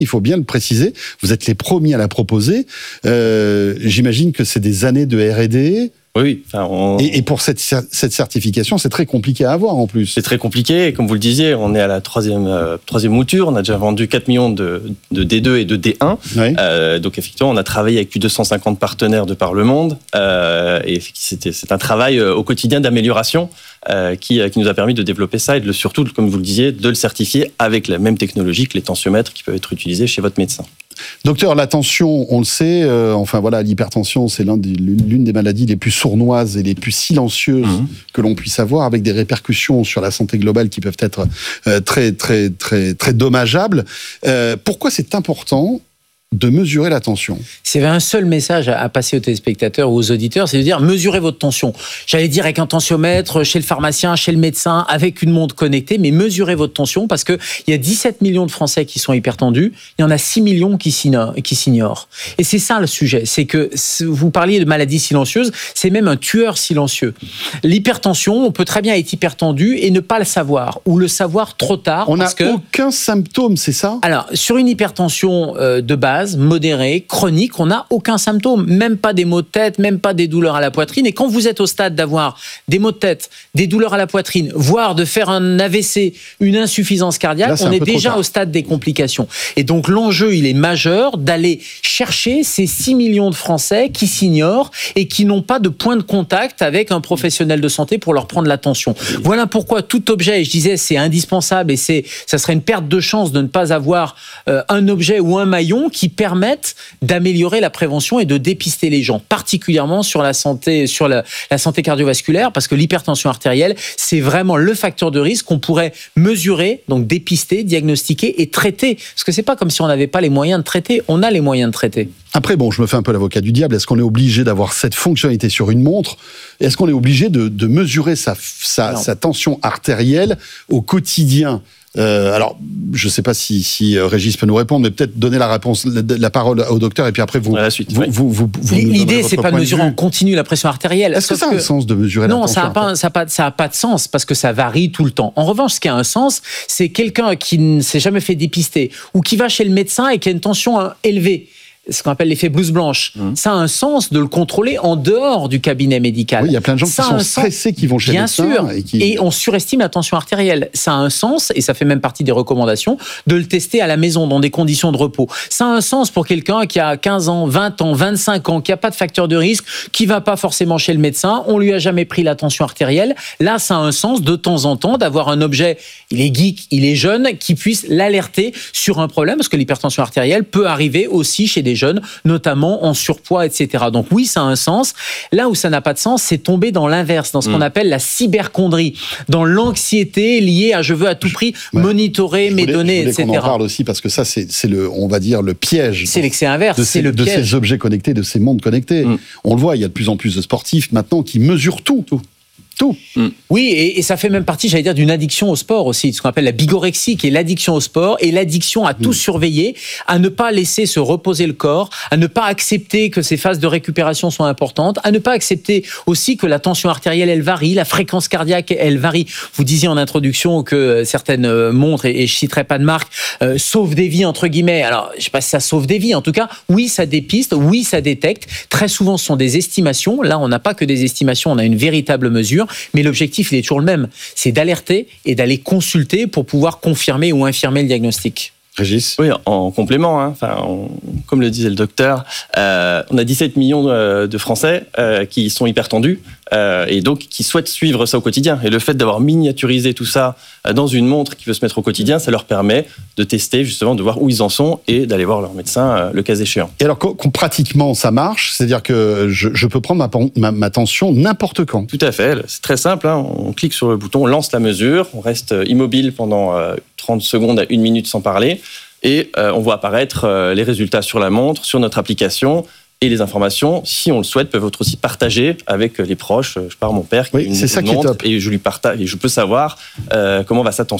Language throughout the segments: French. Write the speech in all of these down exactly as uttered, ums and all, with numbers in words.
il faut bien le préciser. Vous êtes les premiers à la proposer. Euh, j'imagine que c'est des années de R et D. Oui, enfin, on... et, et pour cette, cette certification, c'est très compliqué à avoir en plus. C'est très compliqué, et comme vous le disiez, on est à la troisième, euh, troisième mouture, on a déjà vendu quatre millions de, de D deux et de D un, oui. euh, donc effectivement on a travaillé avec plus de deux cent cinquante partenaires de par le monde, euh, et c'était, c'est un travail euh, au quotidien d'amélioration euh, qui, euh, qui nous a permis de développer ça, et de le, surtout, comme vous le disiez, de le certifier avec la même technologie que les tensiomètres qui peuvent être utilisés chez votre médecin. Docteur, la tension, on le sait, euh, enfin voilà, l'hypertension, c'est l'un des, l'une des maladies les plus sournoises et les plus silencieuses mmh. que l'on puisse avoir, avec des répercussions sur la santé globale qui peuvent être euh, très, très, très, très dommageables. Euh, pourquoi c'est important de mesurer la tension? C'est un seul message à passer aux téléspectateurs ou aux auditeurs, c'est de dire mesurez votre tension. J'allais dire avec un tensiomètre, chez le pharmacien, chez le médecin, avec une montre connectée, mais mesurez votre tension parce que il y a dix-sept millions de Français qui sont hypertendus, il y en a six millions qui s'ignorent. Et c'est ça le sujet, c'est que vous parliez de maladies silencieuses, c'est même un tueur silencieux. L'hypertension, on peut très bien être hypertendu et ne pas le savoir, ou le savoir trop tard. On n'a que... aucun symptôme, c'est ça? Alors, sur une hypertension euh, de base, modérée, chronique, on n'a aucun symptôme, même pas des maux de tête, même pas des douleurs à la poitrine. Et quand vous êtes au stade d'avoir des maux de tête, des douleurs à la poitrine, voire de faire un A V C, une insuffisance cardiaque, là, on est déjà au stade des complications. Et donc l'enjeu, il est majeur d'aller chercher ces six millions de Français qui s'ignorent et qui n'ont pas de point de contact avec un professionnel de santé pour leur prendre l'attention. Voilà pourquoi tout objet, et je disais, c'est indispensable et c'est, ça serait une perte de chance de ne pas avoir euh, un objet ou un maillon qui permettent d'améliorer la prévention et de dépister les gens, particulièrement sur la santé, sur la, la santé cardiovasculaire, parce que l'hypertension artérielle, c'est vraiment le facteur de risque qu'on pourrait mesurer, donc dépister, diagnostiquer et traiter. Parce que c'est pas comme si on n'avait pas les moyens de traiter, on a les moyens de traiter. Après, bon, je me fais un peu l'avocat du diable. Est-ce qu'on est obligé d'avoir cette fonctionnalité sur une montre? Est-ce qu'on est obligé de, de mesurer sa, sa, sa tension artérielle au quotidien? Euh, alors, je ne sais pas si, si Régis peut nous répondre, mais peut-être donner la réponse, la, la parole au docteur, et puis après vous. À la suite, vous, oui. vous, vous, vous L'idée, c'est pas de mesurer en continu la pression artérielle. Est-ce que ça a un sens de mesurer la non, tension? Non, ça n'a pas, ça a pas de sens parce que ça varie tout le temps. En revanche, ce qui a un sens, c'est quelqu'un qui ne s'est jamais fait dépister ou qui va chez le médecin et qui a une tension élevée. Ce qu'on appelle l'effet blouse blanche. Mmh. Ça a un sens de le contrôler en dehors du cabinet médical. Oui, il y a plein de gens ça qui sont stressés, sens... qui vont chez le médecin. Bien sûr, et, qui... et on surestime la tension artérielle. Ça a un sens, et ça fait même partie des recommandations, de le tester à la maison, dans des conditions de repos. Ça a un sens pour quelqu'un qui a quinze ans, vingt ans, vingt-cinq ans, qui n'a pas de facteur de risque, qui ne va pas forcément chez le médecin, on ne lui a jamais pris la tension artérielle. Là, ça a un sens, de temps en temps, d'avoir un objet, il est geek, il est jeune, qui puisse l'alerter sur un problème, parce que l'hypertension artérielle peut arriver aussi chez des jeunes, notamment en surpoids, et cetera. Donc oui, ça a un sens. Là où ça n'a pas de sens, c'est tomber dans l'inverse, dans ce mmh. qu'on appelle la cyberchondrie, dans l'anxiété liée à je veux à tout prix ouais. monitorer mes voulais, données, et cetera. On en parle aussi parce que ça, c'est, c'est le, on va dire, le piège. C'est l'excès inverse. De ces, c'est le de piège. ces objets connectés, de ces mondes connectés. Mmh. On le voit, il y a de plus en plus de sportifs maintenant qui mesurent tout. tout. Tout. Mm. Oui, et, et ça fait même partie, j'allais dire, d'une addiction au sport aussi, ce qu'on appelle la bigorexie, qui est l'addiction au sport et l'addiction à mm. tout surveiller, à ne pas laisser se reposer le corps, à ne pas accepter que ces phases de récupération soient importantes, à ne pas accepter aussi que la tension artérielle, elle varie, la fréquence cardiaque, elle varie. Vous disiez en introduction que certaines montres, et, et je citerai pas de marque, euh, sauvent des vies, entre guillemets. Alors, je sais pas si ça sauve des vies. En tout cas, oui, ça dépiste, oui, ça détecte. Très souvent, ce sont des estimations. Là, on n'a pas que des estimations, on a une véritable mesure. Mais l'objectif, il est toujours le même. C'est d'alerter et d'aller consulter pour pouvoir confirmer ou infirmer le diagnostic. Régis ? Oui, en complément, hein, enfin, on, comme le disait le docteur, euh, on a dix-sept millions de, de Français euh, qui sont hypertendus euh, et donc qui souhaitent suivre ça au quotidien. Et le fait d'avoir miniaturisé tout ça euh, dans une montre qui veut se mettre au quotidien, ça leur permet de tester, justement, de voir où ils en sont et d'aller voir leur médecin euh, le cas échéant. Et alors, quand, quand pratiquement ça marche, c'est-à-dire que je, je peux prendre ma, ma, ma tension n'importe quand. Tout à fait, c'est très simple, hein. On clique sur le bouton, on lance la mesure, on reste immobile pendant euh, trente secondes à une minute sans parler. Et euh, on voit apparaître euh, les résultats sur la montre, sur notre application, et les informations, si on le souhaite, peuvent être aussi partagées avec les proches. Je parle à mon père qui oui, a une, c'est ça une qui montre est top. et je lui partage et je peux savoir euh, comment va sa tension.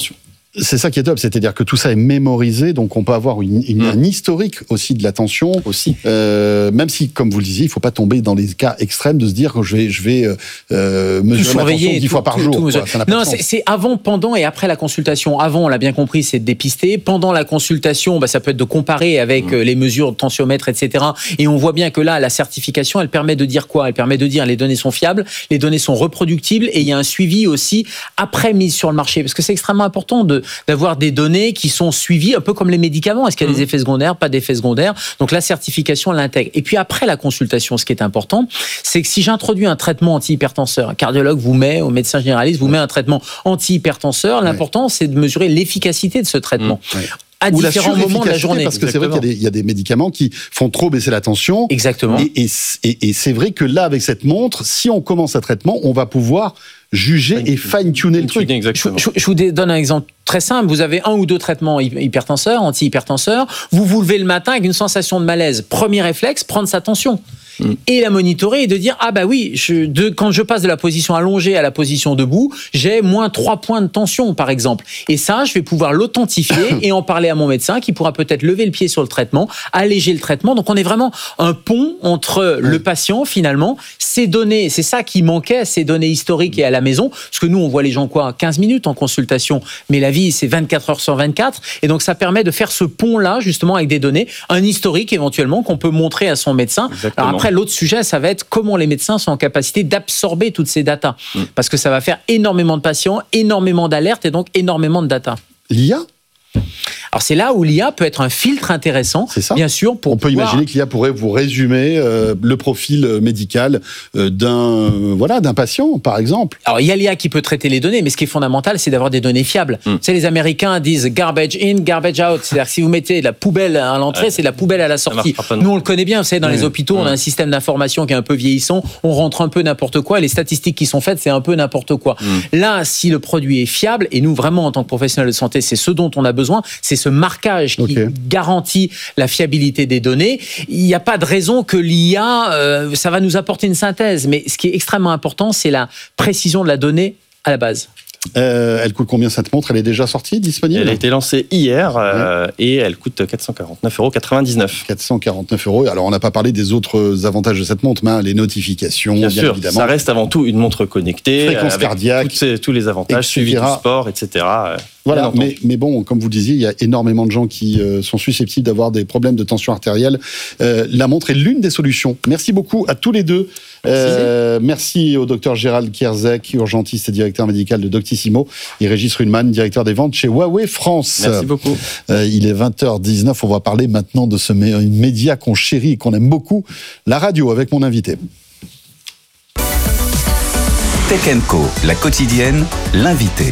C'est ça qui est top, c'est-à-dire que tout ça est mémorisé, donc on peut avoir une, une, mmh. un historique aussi de la tension. Aussi. Euh, même si, comme vous le disiez, il ne faut pas tomber dans les cas extrêmes de se dire que je vais, je vais euh, mesurer ma tension dix fois par tout, jour. Tout, quoi, ça n'a pas non, de sens. c'est, c'est avant, pendant et après la consultation. Avant, on l'a bien compris, c'est de dépister. Pendant la consultation, bah, ça peut être de comparer avec mmh. les mesures de tensiomètre, et cetera. Et on voit bien que là, la certification, elle permet de dire quoi ? Elle permet de dire les données sont fiables, les données sont reproductibles et il y a un suivi aussi après mise sur le marché. Parce que c'est extrêmement important de, d'avoir des données données qui sont suivies, un peu comme les médicaments. Est-ce qu'il y a mmh. des effets secondaires, pas d'effets secondaires? Donc la certification, elle l'intègre. Et puis après la consultation, ce qui est important, c'est que si j'introduis un traitement antihypertenseur, un cardiologue vous met, au médecin généraliste, vous met un traitement antihypertenseur, l'important, ouais. c'est de mesurer l'efficacité de ce traitement. Mmh. Ouais. à Ou différents moments de la journée. Parce que Exactement. c'est vrai qu'il y a, des, il y a des médicaments qui font trop baisser la tension. Exactement. Et, et, et, et c'est vrai que là, avec cette montre, si on commence un traitement, on va pouvoir juger fine, et fine-tuner le truc. Exactement. Je, je, je vous donne un exemple très simple. Vous avez un ou deux traitements hypertenseurs, anti-hypertenseurs. Vous vous levez le matin avec une sensation de malaise. Premier réflexe, prendre sa tension. Mmh. Et la monitorer et de dire, ah bah oui, je, de, quand je passe de la position allongée à la position debout, j'ai moins trois points de tension, par exemple. Et ça, je vais pouvoir l'authentifier et en parler à mon médecin qui pourra peut-être lever le pied sur le traitement, alléger le traitement. Donc on est vraiment un pont entre mmh. le patient, finalement, ces données, c'est ça qui manquait, ces données historiques et à la maison, parce que nous, on voit les gens quoi, quinze minutes en consultation, mais la vie, c'est vingt-quatre heures sur vingt-quatre, et donc ça permet de faire ce pont-là, justement, avec des données, un historique éventuellement qu'on peut montrer à son médecin. Exactement. Alors après, l'autre sujet, ça va être comment les médecins sont en capacité d'absorber toutes ces datas. Mmh. Parce que ça va faire énormément de patients, énormément d'alertes et donc énormément de data. L'I A ? Alors c'est là où l'I A peut être un filtre intéressant, c'est ça. Bien sûr. Pour On peut pouvoir... imaginer que l'I A pourrait vous résumer euh, le profil médical euh, d'un, euh, voilà, d'un patient, par exemple. Alors il y a l'I A qui peut traiter les données, mais ce qui est fondamental, c'est d'avoir des données fiables. Mm. Tu sais, les Américains disent garbage in, garbage out. C'est-à-dire que si vous mettez la poubelle à l'entrée, ouais. c'est la poubelle à la sortie. Nous, on le connaît bien. Vous savez, dans ouais. les hôpitaux, ouais. on a un système d'information qui est un peu vieillissant. On rentre un peu n'importe quoi. Et les statistiques qui sont faites, c'est un peu n'importe quoi. Mm. Là, si le produit est fiable, et nous, vraiment, en tant que professionnels de santé, c'est ce dont on a besoin, c'est ce marquage qui okay. garantit la fiabilité des données. Il n'y a pas de raison que l'I A, euh, ça va nous apporter une synthèse. Mais ce qui est extrêmement important, c'est la précision de la donnée à la base. Euh, elle coûte combien cette montre ? Elle est déjà sortie, disponible ? Elle a été lancée hier euh, ouais. et elle coûte quatre cent quarante-neuf euros quatre-vingt-dix-neuf. quatre cent quarante-neuf euros. Alors on n'a pas parlé des autres avantages de cette montre, mais hein, les notifications, bien, bien sûr, évidemment. Ça reste avant tout une montre connectée, fréquence avec cardiaque, ces, tous les avantages, suivi du sport, et cetera. Voilà, mais, mais bon, comme vous le disiez, il y a énormément de gens qui euh, sont susceptibles d'avoir des problèmes de tension artérielle. Euh, la montre est l'une des solutions. Merci beaucoup à tous les deux. Euh, merci au docteur Gérald Kierzek, urgentiste et directeur médical de Doctissimo, et Régis Runman, directeur des ventes chez Huawei France. Merci beaucoup. Euh, il est vingt heures dix-neuf. On va parler maintenant de ce mé- média qu'on chérit et qu'on aime beaucoup, la radio, avec mon invité. Tech and Co, la quotidienne, l'invité.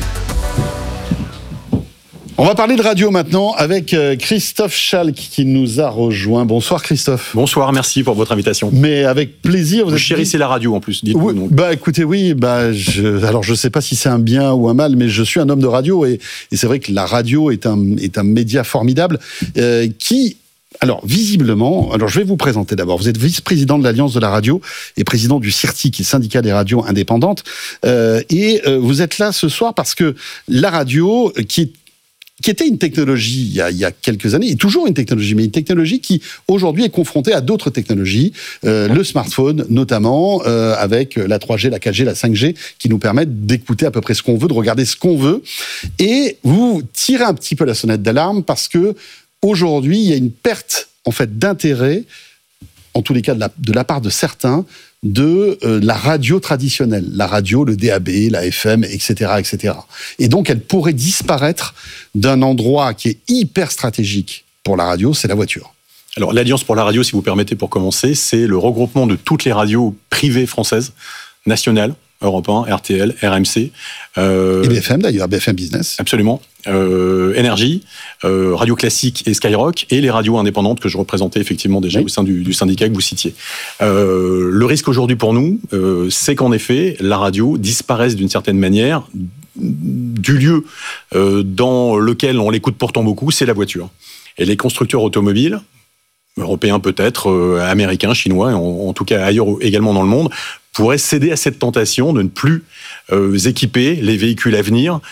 On va parler de radio maintenant avec Christophe Schalk qui nous a rejoint. Bonsoir Christophe. Bonsoir, merci pour votre invitation. Mais avec plaisir. Vous, vous chérissez dit... la radio en plus, dites-vous. Oui, donc. Bah écoutez, oui, bah je, alors je sais pas si c'est un bien ou un mal, mais je suis un homme de radio et, et c'est vrai que la radio est un, est un média formidable euh, qui... Alors, visiblement, alors je vais vous présenter d'abord. Vous êtes vice-président de l'Alliance de la radio et président du C I R T I, qui est le syndicat des radios indépendantes. Euh, et euh, vous êtes là ce soir parce que la radio, qui est qui était une technologie il y, a, il y a quelques années, et toujours une technologie, mais une technologie qui aujourd'hui est confrontée à d'autres technologies, euh, le smartphone notamment, euh, avec la trois G, la quatre G, la cinq G, qui nous permettent d'écouter à peu près ce qu'on veut, de regarder ce qu'on veut, et vous tirez un petit peu la sonnette d'alarme parce que aujourd'hui il y a une perte en fait d'intérêt, en tous les cas de la, de la part de certains, de euh, la radio traditionnelle, la radio, le D A B, la F M, et cetera, et cetera. Et donc, elle pourrait disparaître d'un endroit qui est hyper stratégique pour la radio, c'est la voiture. Alors, l'Alliance pour la radio, si vous permettez pour commencer, c'est le regroupement de toutes les radios privées françaises, nationales, Europe un, R T L, R M C. Euh, et B F M d'ailleurs, B F M Business. Absolument. Euh, Énergie, euh, Radio Classique et Skyrock, et les radios indépendantes que je représentais effectivement déjà oui. au sein du, du syndicat que vous citiez. Euh, le risque aujourd'hui pour nous, euh, c'est qu'en effet, la radio disparaisse d'une certaine manière du lieu euh, dans lequel on l'écoute pourtant beaucoup, c'est la voiture. Et les constructeurs automobiles, européens peut-être, euh, américains, chinois, en, en tout cas ailleurs également dans le monde, pourraient céder à cette tentation de ne plus euh, équiper les véhicules à venir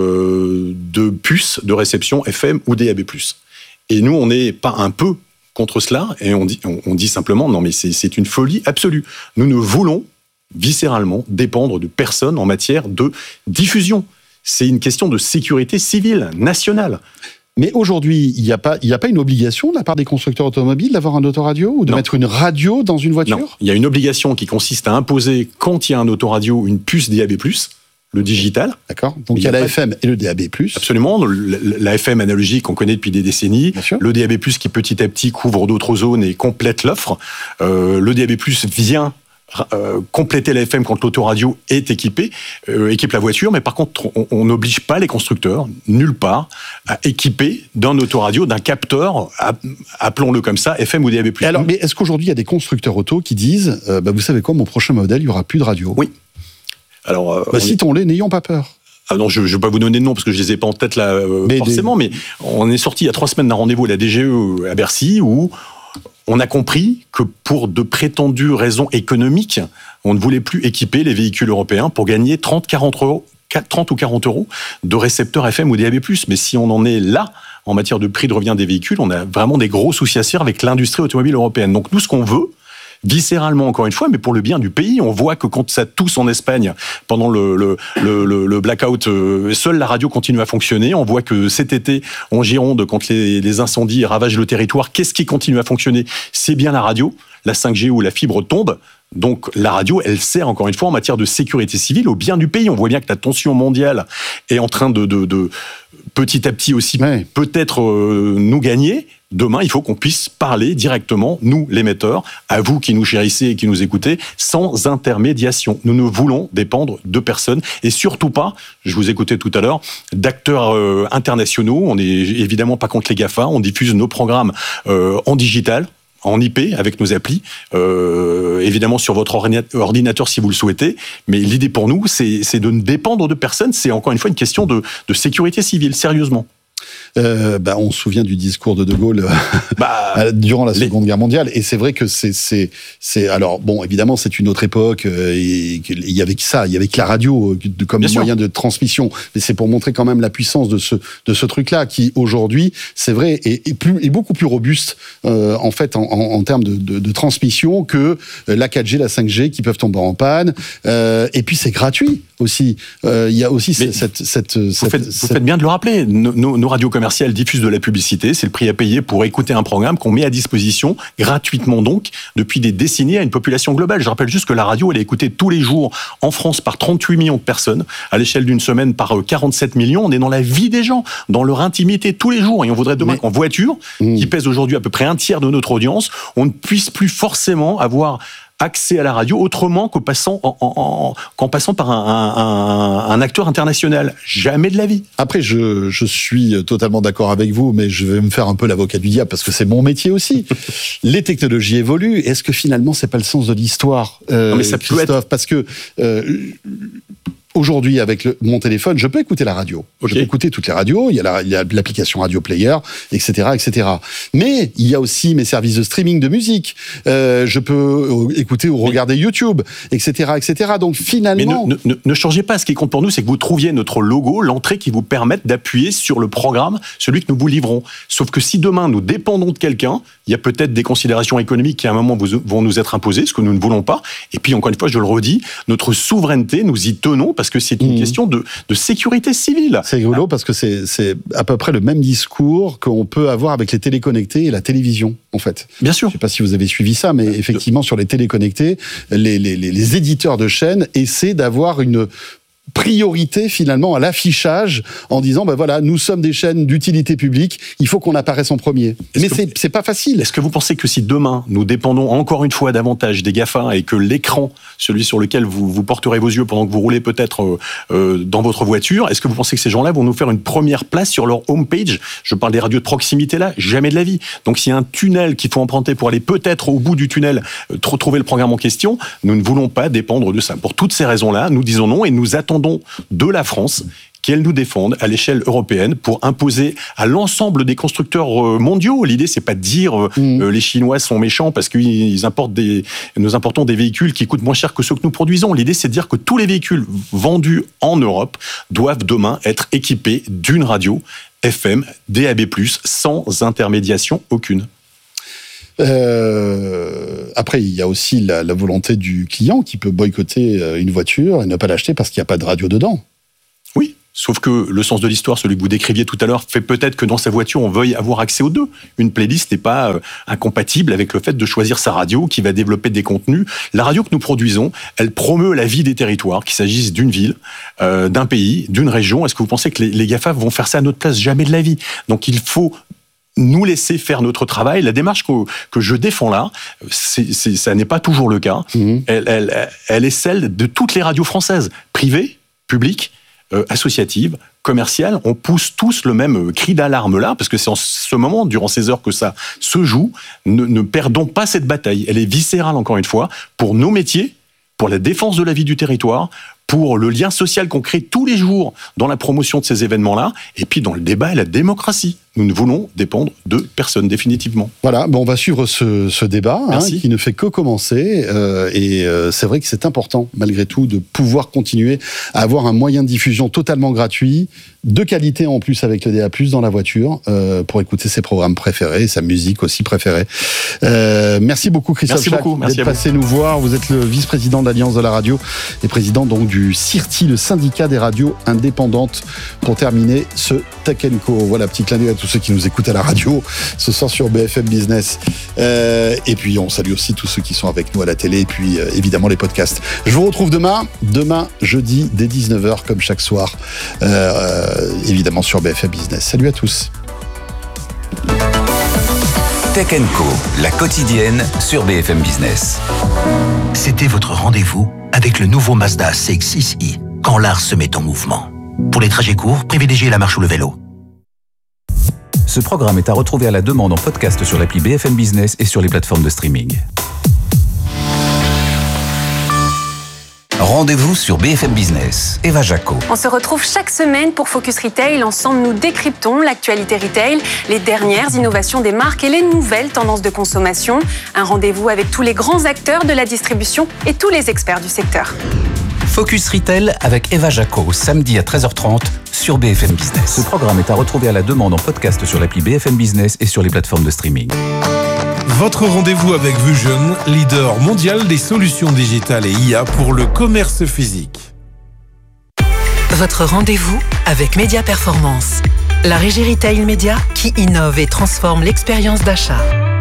euh, de puces de réception F M ou D A B plus. Et nous, on n'est pas un peu contre cela, et on dit, on, on dit simplement, non mais c'est, c'est une folie absolue. Nous ne voulons viscéralement dépendre de personne en matière de diffusion. C'est une question de sécurité civile, nationale. Mais aujourd'hui, il n'y a pas, il n'y a pas une obligation de la part des constructeurs automobiles d'avoir un autoradio ou de non. mettre une radio dans une voiture ? Non, il y a une obligation qui consiste à imposer, quand il y a un autoradio, une puce D A B plus, le digital. D'accord. Donc il y a, y a la F M et le D A B plus. Absolument. La, la F M analogique qu'on connaît depuis des décennies. Le D A B plus qui petit à petit couvre d'autres zones et complète l'offre. Euh, le D A B plus vient Euh, compléter la F M quand l'autoradio est équipée, euh, équipe la voiture, mais par contre, on n'oblige pas les constructeurs, nulle part, à équiper d'un autoradio, d'un capteur, à, appelons-le comme ça, F M ou D A B plus. Et alors, mais est-ce qu'aujourd'hui, il y a des constructeurs auto qui disent, euh, bah, vous savez quoi, mon prochain modèle, il n'y aura plus de radio ? Oui. Alors, euh, bah, citons-les, n'ayons pas peur. Ah non, je ne vais pas vous donner de nom parce que je les ai pas en tête là euh, mais forcément, des... mais on est sorti il y a trois semaines d'un rendez-vous à la D G E à Bercy où on a compris que pour de prétendues raisons économiques, on ne voulait plus équiper les véhicules européens pour gagner trente, quarante euros, trente ou quarante euros de récepteurs F M ou D A B plus. Mais si on en est là, en matière de prix de revient des véhicules, on a vraiment des gros soucis à se faire avec l'industrie automobile européenne. Donc nous, ce qu'on veut, viscéralement encore une fois, mais pour le bien du pays, on voit que quand ça tousse en Espagne pendant le, le, le, le blackout, euh, seule la radio continue à fonctionner. On voit que cet été, en Gironde, quand les, les incendies ravagent le territoire, qu'est-ce qui continue à fonctionner ? C'est bien la radio, la cinq G ou la fibre tombe. Donc la radio, elle sert encore une fois en matière de sécurité civile au bien du pays. On voit bien que la tension mondiale est en train de, de, de petit à petit aussi ouais. peut-être euh, nous gagner. Demain, il faut qu'on puisse parler directement, nous, l'émetteur, à vous qui nous chérissez et qui nous écoutez, sans intermédiation. Nous ne voulons dépendre de personne et surtout pas, je vous écoutais tout à l'heure, d'acteurs euh, internationaux. On n'est évidemment pas contre les GAFA, on diffuse nos programmes euh, en digital, en I P, avec nos applis, euh, évidemment sur votre ordinateur si vous le souhaitez, mais l'idée pour nous, c'est, c'est de ne dépendre de personne, c'est encore une fois une question de, de sécurité civile, sérieusement. Euh, bah, on se souvient du discours de De Gaulle bah, durant la Seconde les... Guerre mondiale, et c'est vrai que c'est, c'est, c'est, alors bon, évidemment, c'est une autre époque, euh, et il y avait que ça, il y avait que la radio euh, comme Bien moyen sûr. de transmission, mais c'est pour montrer quand même la puissance de ce de ce truc-là, qui aujourd'hui, c'est vrai, est, est plus est beaucoup plus robuste euh, en fait en, en, en termes de, de, de transmission que la quatre G, la cinq G, qui peuvent tomber en panne, euh, et puis c'est gratuit aussi. Euh, il y a aussi mais cette cette vous, cette, faites, cette... vous faites bien de le rappeler. Nos, nos, nos radios commerciales diffusent de la publicité, c'est le prix à payer pour écouter un programme qu'on met à disposition gratuitement donc depuis des décennies à une population globale. Je rappelle juste que la radio, elle est écoutée tous les jours en France par trente-huit millions de personnes, à l'échelle d'une semaine par quarante-sept millions. On est dans la vie des gens, dans leur intimité tous les jours, et on voudrait demain Mais... qu'en voiture, mmh. qui pèse aujourd'hui à peu près un tiers de notre audience, on ne puisse plus forcément avoir accès à la radio autrement qu'en passant, en, en, qu'en passant par un, un, un acteur international. Jamais de la vie. Après, je, je suis totalement d'accord avec vous, mais je vais me faire un peu l'avocat du diable parce que c'est mon métier aussi. Les technologies évoluent. Est-ce que finalement, c'est pas le sens de l'histoire, euh, non, mais ça Christophe, peut être... Parce que euh, aujourd'hui, avec le, mon téléphone, je peux écouter la radio. Okay. Je peux écouter toutes les radios. Il y a, la, il y a l'application Radio Player, et cetera, et cetera. Mais il y a aussi mes services de streaming de musique. Euh, je peux écouter ou regarder mais, YouTube, et cetera, et cetera. Donc finalement, mais ne, ne, ne changez pas. Ce qui compte pour nous, c'est que vous trouviez notre logo, l'entrée qui vous permette d'appuyer sur le programme, celui que nous vous livrons. Sauf que si demain nous dépendons de quelqu'un, il y a peut-être des considérations économiques qui à un moment vous, vont nous être imposées, ce que nous ne voulons pas. Et puis encore une fois, je le redis, notre souveraineté, nous y tenons parce que c'est une mmh. question de, de sécurité civile. C'est rigolo ah. parce que c'est, c'est à peu près le même discours qu'on peut avoir avec les téléconnectés et la télévision, en fait. Bien sûr. Je ne sais pas si vous avez suivi ça, mais effectivement, sur les téléconnectés, les, les, les, les éditeurs de chaînes essaient d'avoir une priorité finalement à l'affichage en disant ben voilà, nous sommes des chaînes d'utilité publique, il faut qu'on apparaisse en premier. Est-ce mais c'est, c'est pas facile. Est-ce que vous pensez que si demain nous dépendons encore une fois davantage des GAFA et que l'écran, celui sur lequel vous, vous porterez vos yeux pendant que vous roulez peut-être euh, euh, dans votre voiture, est-ce que vous pensez que ces gens-là vont nous faire une première place sur leur homepage ? Je parle des radios de proximité là, jamais de la vie. Donc s'il y a un tunnel qu'il faut emprunter pour aller peut-être au bout du tunnel euh, trouver le programme en question, nous ne voulons pas dépendre de ça. Pour toutes ces raisons-là, nous disons non et nous attendons de la France qu'elle nous défende à l'échelle européenne pour imposer à l'ensemble des constructeurs mondiaux. L'idée, c'est pas de dire mmh. euh, les Chinois sont méchants parce qu'ils importent des, nous importons des véhicules qui coûtent moins cher que ceux que nous produisons. L'idée, c'est de dire que tous les véhicules vendus en Europe doivent demain être équipés d'une radio F M, D A B plus, sans intermédiation aucune. Euh, après, il y a aussi la, la volonté du client qui peut boycotter une voiture et ne pas l'acheter parce qu'il n'y a pas de radio dedans. Oui, sauf que le sens de l'histoire, celui que vous décriviez tout à l'heure, fait peut-être que dans sa voiture, on veuille avoir accès aux deux. Une playlist n'est pas euh, incompatible avec le fait de choisir sa radio qui va développer des contenus. La radio que nous produisons, elle promeut la vie des territoires, qu'il s'agisse d'une ville, euh, d'un pays, d'une région. Est-ce que vous pensez que les, les GAFA vont faire ça à notre place? Jamais de la vie. Donc il faut nous laisser faire notre travail. La démarche que, que je défends là, c'est, c'est, ça n'est pas toujours le cas. Mmh. Elle, elle, elle est celle de toutes les radios françaises, privées, publiques, euh, associatives, commerciales. On pousse tous le même cri d'alarme là, parce que c'est en ce moment, durant ces heures que ça se joue. Ne, ne perdons pas cette bataille. Elle est viscérale, encore une fois, pour nos métiers, pour la défense de la vie du territoire, pour le lien social qu'on crée tous les jours dans la promotion de ces événements-là, et puis dans le débat et la démocratie. Nous ne voulons dépendre de personne, définitivement. Voilà, bon, on va suivre ce, ce débat hein, qui ne fait que commencer. Euh, et euh, c'est vrai que c'est important, malgré tout, de pouvoir continuer à avoir un moyen de diffusion totalement gratuit, de qualité en plus avec le D A plus, dans la voiture, euh, pour écouter ses programmes préférés, sa musique aussi préférée. Euh, merci beaucoup, Christophe merci Jacques, beaucoup, merci d'être passé nous voir. Vous êtes le vice-président de l'Alliance de la radio et président donc du C I R T I, le syndicat des radios indépendantes. Pour terminer ce Tech and Co. Voilà, petit clin d'œil à tous ceux qui nous écoutent à la radio ce soir sur B F M Business. Euh, et puis on salue aussi tous ceux qui sont avec nous à la télé et puis euh, évidemment les podcasts. Je vous retrouve demain, demain jeudi dès dix-neuf heures comme chaque soir, euh, évidemment sur B F M Business. Salut à tous. Tech and Co, la quotidienne sur B F M Business. C'était votre rendez-vous avec le nouveau Mazda C X six i, quand l'art se met en mouvement. Pour les trajets courts, privilégiez la marche ou le vélo. Ce programme est à retrouver à la demande en podcast sur l'appli B F M Business et sur les plateformes de streaming. Rendez-vous sur B F M Business. Eva Jaco. On se retrouve chaque semaine pour Focus Retail. Ensemble, nous décryptons l'actualité retail, les dernières innovations des marques et les nouvelles tendances de consommation. Un rendez-vous avec tous les grands acteurs de la distribution et tous les experts du secteur. Focus Retail avec Eva Jaco, samedi à treize heures trente sur B F M Business. Ce programme est à retrouver à la demande en podcast sur l'appli B F M Business et sur les plateformes de streaming. Votre rendez-vous avec Vusion, leader mondial des solutions digitales et I A pour le commerce physique. Votre rendez-vous avec Média Performance, la régie retail média qui innove et transforme l'expérience d'achat.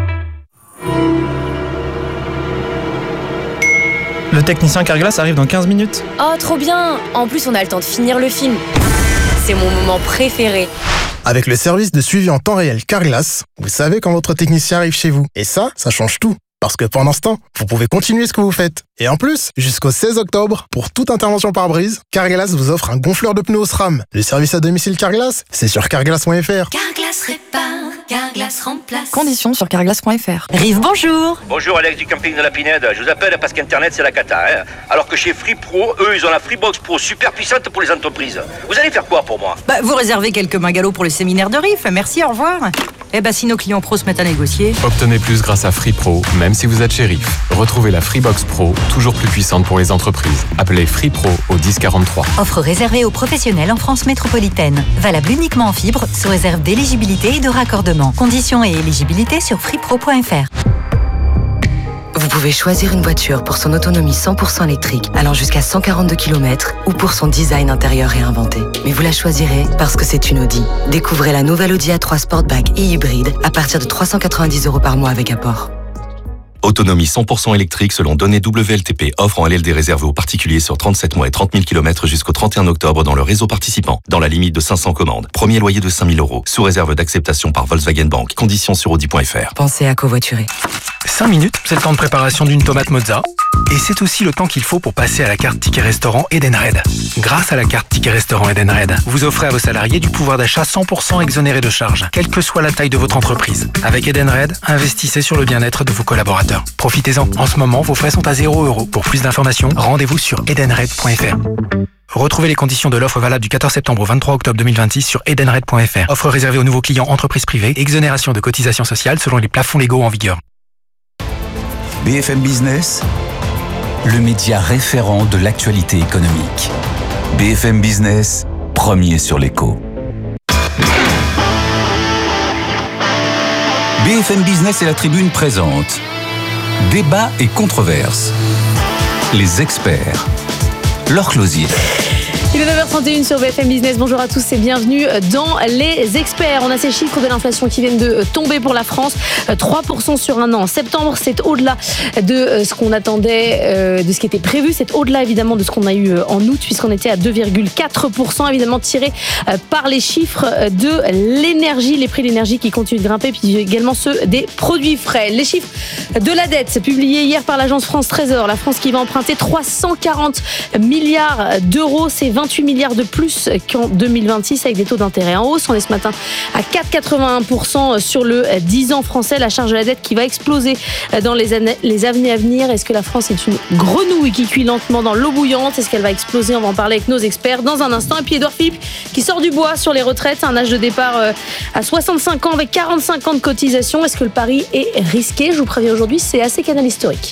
Le technicien Carglass arrive dans quinze minutes. Oh, trop bien! En plus, on a le temps de finir le film. C'est mon moment préféré. Avec le service de suivi en temps réel Carglass, vous savez quand votre technicien arrive chez vous. Et ça, ça change tout. Parce que pendant ce temps, vous pouvez continuer ce que vous faites. Et en plus, jusqu'au seize octobre, pour toute intervention par brise, Carglass vous offre un gonfleur de pneus SRAM. Le service à domicile Carglass, c'est sur carglass point f r. Carglass répare, Carglass remplace. Conditions sur carglass point f r. Rive, bonjour. Bonjour, Alex du camping de la Pinède. Je vous appelle parce qu'Internet, c'est la cata. Hein, alors que chez Free Pro, eux, ils ont la Freebox Pro super puissante pour les entreprises. Vous allez faire quoi pour moi? Bah, vous réservez quelques bungalows pour le séminaire de Riff. Merci, au revoir. Eh bah, si nos clients pros se mettent à négocier. Obtenez plus grâce à Free Pro, même si vous êtes chez Riff. Retrouvez la Freebox Pro, toujours plus puissante pour les entreprises. Appelez Free Pro au dix quarante-trois. Offre réservée aux professionnels en France métropolitaine. Valable uniquement en fibre, sous réserve d'éligibilité et de raccordement. Conditions et éligibilité sur freepro point f r. Vous pouvez choisir une voiture pour son autonomie cent pour cent électrique, allant jusqu'à cent quarante-deux kilomètres, ou pour son design intérieur réinventé. Mais vous la choisirez parce que c'est une Audi. Découvrez la nouvelle Audi A trois Sportback et hybride à partir de trois cent quatre-vingt-dix euros par mois avec apport. Autonomie cent pour cent électrique selon données W L T P. Offre en L L D réservée aux particuliers sur trente-sept mois et trente mille kilomètres jusqu'au trente et un octobre dans le réseau participant. Dans la limite de cinq cents commandes. Premier loyer de cinq mille euros. Sous réserve d'acceptation par Volkswagen Bank. Conditions sur audi point f r. Pensez à covoiturer. cinq minutes, c'est le temps de préparation d'une tomate mozza. Et c'est aussi le temps qu'il faut pour passer à la carte Ticket Restaurant Edenred. Grâce à la carte Ticket Restaurant Edenred, vous offrez à vos salariés du pouvoir d'achat cent pour cent exonéré de charges, quelle que soit la taille de votre entreprise. Avec Edenred, investissez sur le bien-être de vos collaborateurs. Profitez-en. En ce moment, vos frais sont à zéro euro. Pour plus d'informations, rendez-vous sur edenred point f r. Retrouvez les conditions de l'offre valable du quatorze septembre au vingt-trois octobre deux mille vingt-six sur edenred point f r. Offre réservée aux nouveaux clients entreprises privées. Exonération de cotisations sociales selon les plafonds légaux en vigueur. B F M Business, le média référent de l'actualité économique. B F M Business, premier sur l'écho. B F M Business et la Tribune présentent Débat et controverses. Les experts. Laure Closier. Il est neuf heures trente et une sur B F M Business. Bonjour à tous et bienvenue dans Les Experts. On a ces chiffres de l'inflation qui viennent de tomber pour la France. trois pour cent sur un an. En septembre, c'est au-delà de ce qu'on attendait, de ce qui était prévu. C'est au-delà évidemment de ce qu'on a eu en août, puisqu'on était à deux virgule quatre pour cent, évidemment tiré par les chiffres de l'énergie, les prix de l'énergie qui continuent de grimper, puis également ceux des produits frais. Les chiffres de la dette publiés hier par l'agence France Trésor. La France qui va emprunter trois cent quarante milliards d'euros. C'est vingt-huit milliards de plus qu'en deux mille vingt-six avec des taux d'intérêt en hausse. On est ce matin à quatre virgule quatre-vingt-un pour cent sur le dix ans français. La charge de la dette qui va exploser dans les années, les années à venir. Est-ce que la France est une grenouille qui cuit lentement dans l'eau bouillante? Est-ce qu'elle va exploser? On va en parler avec nos experts dans un instant. Et puis Édouard Philippe qui sort du bois sur les retraites. Un âge de départ à soixante-cinq ans avec quarante-cinq ans de cotisation. Est-ce que le pari est risqué? Je vous préviens aujourd'hui, c'est assez canal historique.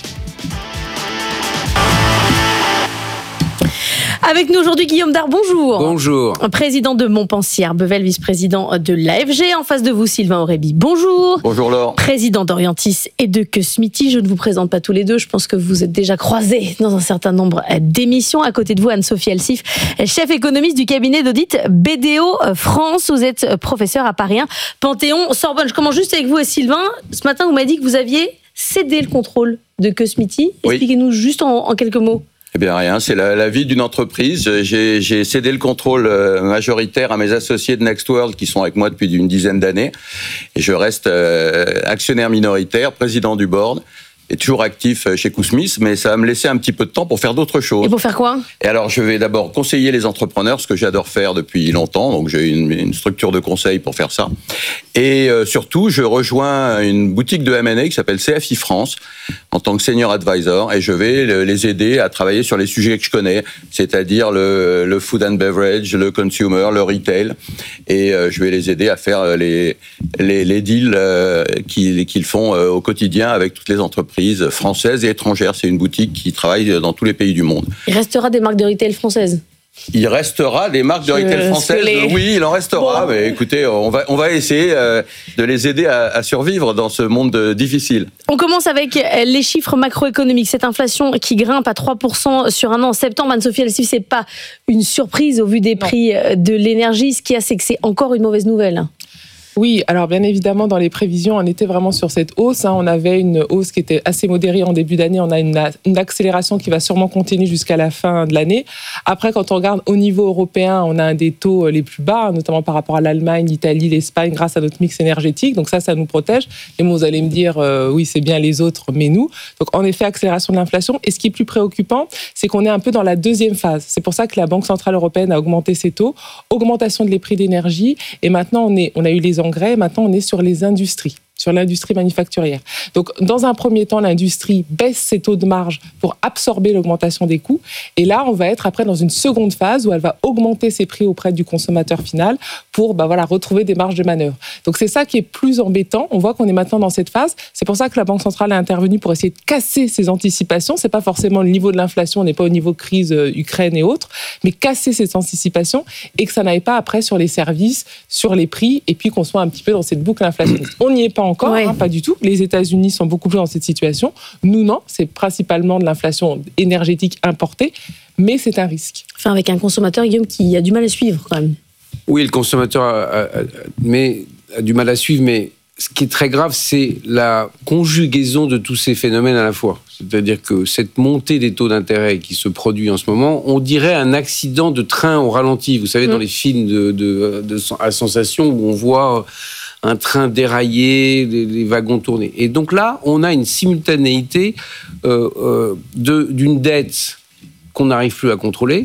Avec nous aujourd'hui, Guillaume Dard, bonjour. Bonjour. Président de Montpensier, Bevel, vice-président de l'A F G. En face de vous, Sylvain Aurébi, bonjour. Bonjour Laure. Président d'Orientis et de Cosmiti. Je ne vous présente pas tous les deux, je pense que vous êtes déjà croisés dans un certain nombre d'émissions. À côté de vous, Anne-Sophie Alsif, chef économiste du cabinet d'audit B D O France. Vous êtes professeur à Paris un, Panthéon, Sorbonne. Je commence juste avec vous et Sylvain. Ce matin, vous m'avez dit que vous aviez cédé le contrôle de Cosmiti. Expliquez-nous oui. juste en, en quelques mots. Eh bien rien, c'est la, la vie d'une entreprise. J'ai, j'ai cédé le contrôle majoritaire à mes associés de Next World qui sont avec moi depuis une dizaine d'années. Et je reste euh, actionnaire minoritaire, président du board. Et toujours actif chez Kousmis, mais ça va me laisser un petit peu de temps pour faire d'autres choses. Et pour faire quoi? Et alors, je vais d'abord conseiller les entrepreneurs, ce que j'adore faire depuis longtemps. Donc, j'ai une, une structure de conseil pour faire ça. Et euh, surtout, je rejoins une boutique de M and A qui s'appelle C F I France en tant que senior advisor. Et je vais les aider à travailler sur les sujets que je connais, c'est-à-dire le, le food and beverage, le consumer, le retail. Et euh, je vais les aider à faire les, les, les deals euh, qu'ils, qu'ils font euh, au quotidien avec toutes les entreprises françaises et étrangères. C'est une boutique qui travaille dans tous les pays du monde. Il restera des marques de retail françaises? Il restera des marques de retail françaises. Les... Oui, il en restera. Bon. Mais écoutez, on va, on va essayer de les aider à, à survivre dans ce monde difficile. On commence avec les chiffres macroéconomiques. Cette inflation qui grimpe à trois pour cent sur un an en septembre, Anne-Sophie Alsif, c'est pas une surprise au vu des prix de l'énergie. Ce qu'il y a, c'est que c'est encore une mauvaise nouvelle. Oui, alors bien évidemment, dans les prévisions, on était vraiment sur cette hausse. Hein. On avait une hausse qui était assez modérée en début d'année. On a une, une accélération qui va sûrement continuer jusqu'à la fin de l'année. Après, quand on regarde au niveau européen, on a un des taux les plus bas, notamment par rapport à l'Allemagne, l'Italie, l'Espagne, grâce à notre mix énergétique. Donc ça, ça nous protège. Et bon, vous allez me dire, euh, oui, c'est bien les autres, mais nous. Donc en effet, accélération de l'inflation. Et ce qui est plus préoccupant, c'est qu'on est un peu dans la deuxième phase. C'est pour ça que la Banque Centrale Européenne a augmenté ses taux, augmentation des prix d'énergie. Et maintenant, on, est, on a eu les engrais, maintenant on est sur les industries, sur l'industrie manufacturière. Donc, dans un premier temps, l'industrie baisse ses taux de marge pour absorber l'augmentation des coûts. Et là, on va être après dans une seconde phase où elle va augmenter ses prix auprès du consommateur final pour bah, voilà, retrouver des marges de manœuvre. Donc, c'est ça qui est plus embêtant. On voit qu'on est maintenant dans cette phase. C'est pour ça que la Banque centrale a intervenu pour essayer de casser ces anticipations. C'est pas forcément le niveau de l'inflation, on n'est pas au niveau crise euh, Ukraine et autres, mais casser ces anticipations et que ça n'aille pas après sur les services, sur les prix, et puis qu'on soit un petit peu dans cette boucle inflationniste. On n'y est pas encore, ouais. hein, pas du tout. Les États-Unis sont beaucoup plus dans cette situation. Nous, non. C'est principalement de l'inflation énergétique importée, mais c'est un risque. Enfin, avec un consommateur, Guillaume, qui a du mal à suivre, quand même. Oui, le consommateur a, a, a, mais, a du mal à suivre, mais ce qui est très grave, c'est la conjugaison de tous ces phénomènes à la fois. C'est-à-dire que cette montée des taux d'intérêt qui se produit en ce moment, on dirait un accident de train au ralenti. Vous savez, mmh. dans les films de, de, de, à sensation où on voit un train déraillé, les, les wagons tournés. Et donc là, on a une simultanéité euh, euh, de, d'une dette qu'on n'arrive plus à contrôler,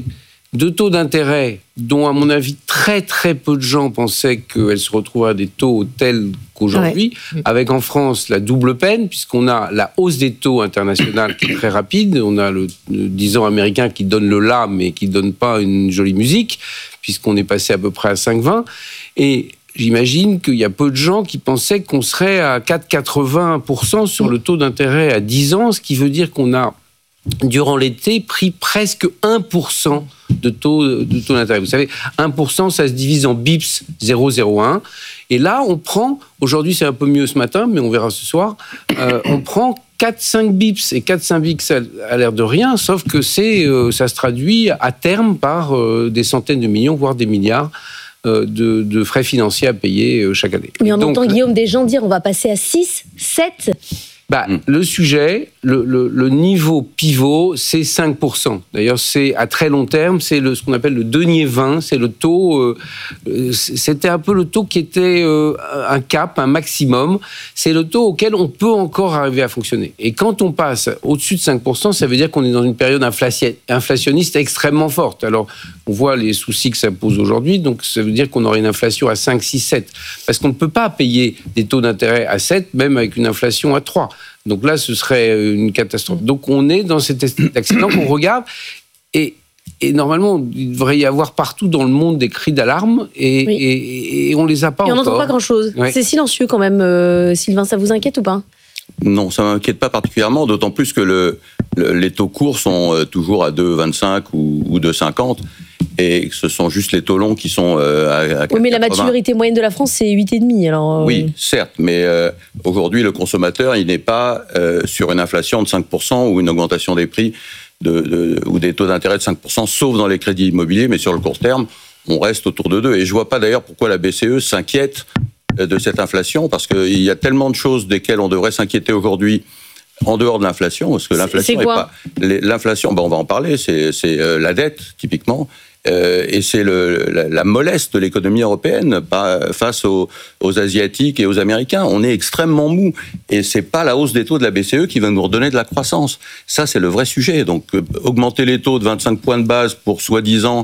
de taux d'intérêt dont, à mon avis, très très peu de gens pensaient qu'elles se retrouveraient à des taux tels qu'aujourd'hui, ouais. avec en France la double peine, puisqu'on a la hausse des taux internationaux qui est très rapide, on a le, le dix ans américain qui donne le là, mais qui ne donne pas une jolie musique, puisqu'on est passé à peu près à cinq virgule vingt, et j'imagine qu'il y a peu de gens qui pensaient qu'on serait à quatre virgule quatre-vingts pour cent sur le taux d'intérêt à dix ans, ce qui veut dire qu'on a, durant l'été, pris presque un pour cent de taux, de taux d'intérêt. Vous savez, un pour cent, ça se divise en bips zéro virgule zéro un. Et là, on prend, aujourd'hui c'est un peu mieux ce matin, mais on verra ce soir, euh, on prend quatre à cinq bips. Et quatre à cinq bips, ça a l'air de rien, sauf que c'est, euh, ça se traduit à terme par euh, des centaines de millions, voire des milliards euh, de, de frais financiers à payer euh, chaque année. Mais on Donc, entend Guillaume des gens dire on va passer à six, sept. Bah, mmh. Le sujet, le, le, le niveau pivot, c'est cinq pour cent. D'ailleurs, c'est à très long terme, c'est le, ce qu'on appelle le denier vingt, c'est le taux, euh, c'était un peu le taux qui était euh, un cap, un maximum. C'est le taux auquel on peut encore arriver à fonctionner. Et quand on passe au-dessus de cinq pour cent, ça veut dire qu'on est dans une période inflationniste extrêmement forte. Alors, on voit les soucis que ça pose aujourd'hui, donc ça veut dire qu'on aurait une inflation à cinq, six, sept. Parce qu'on ne peut pas payer des taux d'intérêt à sept, même avec une inflation à trois. Donc là, ce serait une catastrophe. Donc on est dans cet accident qu'on regarde et, et normalement, il devrait y avoir partout dans le monde des cris d'alarme et, oui. et, et on les a pas et encore. Et on n'entend pas grand-chose. Ouais. C'est silencieux quand même, euh, Sylvain, ça vous inquiète ou pas ? Non, ça ne m'inquiète pas particulièrement, d'autant plus que le, le, les taux courts sont toujours à deux virgule vingt-cinq ou, ou deux virgule cinquante. Et ce sont juste les taux longs qui sont euh, à, à quatre virgule quatre-vingts. Oui, mais la maturité moyenne de la France, c'est huit virgule cinq. Alors, euh... Oui, certes, mais euh, aujourd'hui, le consommateur, il n'est pas euh, sur une inflation de cinq pour cent ou une augmentation des prix de, de, ou des taux d'intérêt de cinq pour cent, sauf dans les crédits immobiliers, mais sur le court terme, on reste autour de deux. Et je ne vois pas d'ailleurs pourquoi la B C E s'inquiète de cette inflation, parce qu'il y a tellement de choses desquelles on devrait s'inquiéter aujourd'hui en dehors de l'inflation, parce que l'inflation c'est quoi n'est pas... L'inflation, ben on va en parler, c'est, c'est euh, la dette, typiquement. Euh, et c'est le, la, la mollesse de l'économie européenne face aux, aux Asiatiques et aux Américains. On est extrêmement mou. Et c'est pas la hausse des taux de la B C E qui va nous redonner de la croissance. Ça, c'est le vrai sujet. Donc, euh, augmenter les taux de vingt-cinq points de base pour, soi-disant,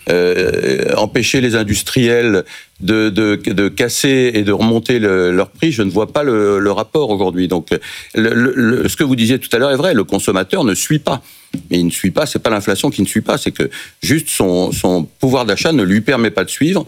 euh, empêcher les industriels de, de, de casser et de remonter le, leur prix, je ne vois pas le, le rapport aujourd'hui. Donc, le, le, ce que vous disiez tout à l'heure est vrai. Le consommateur ne suit pas. Mais il ne suit pas, c'est pas l'inflation qui ne suit pas, c'est que juste son, son pouvoir d'achat ne lui permet pas de suivre.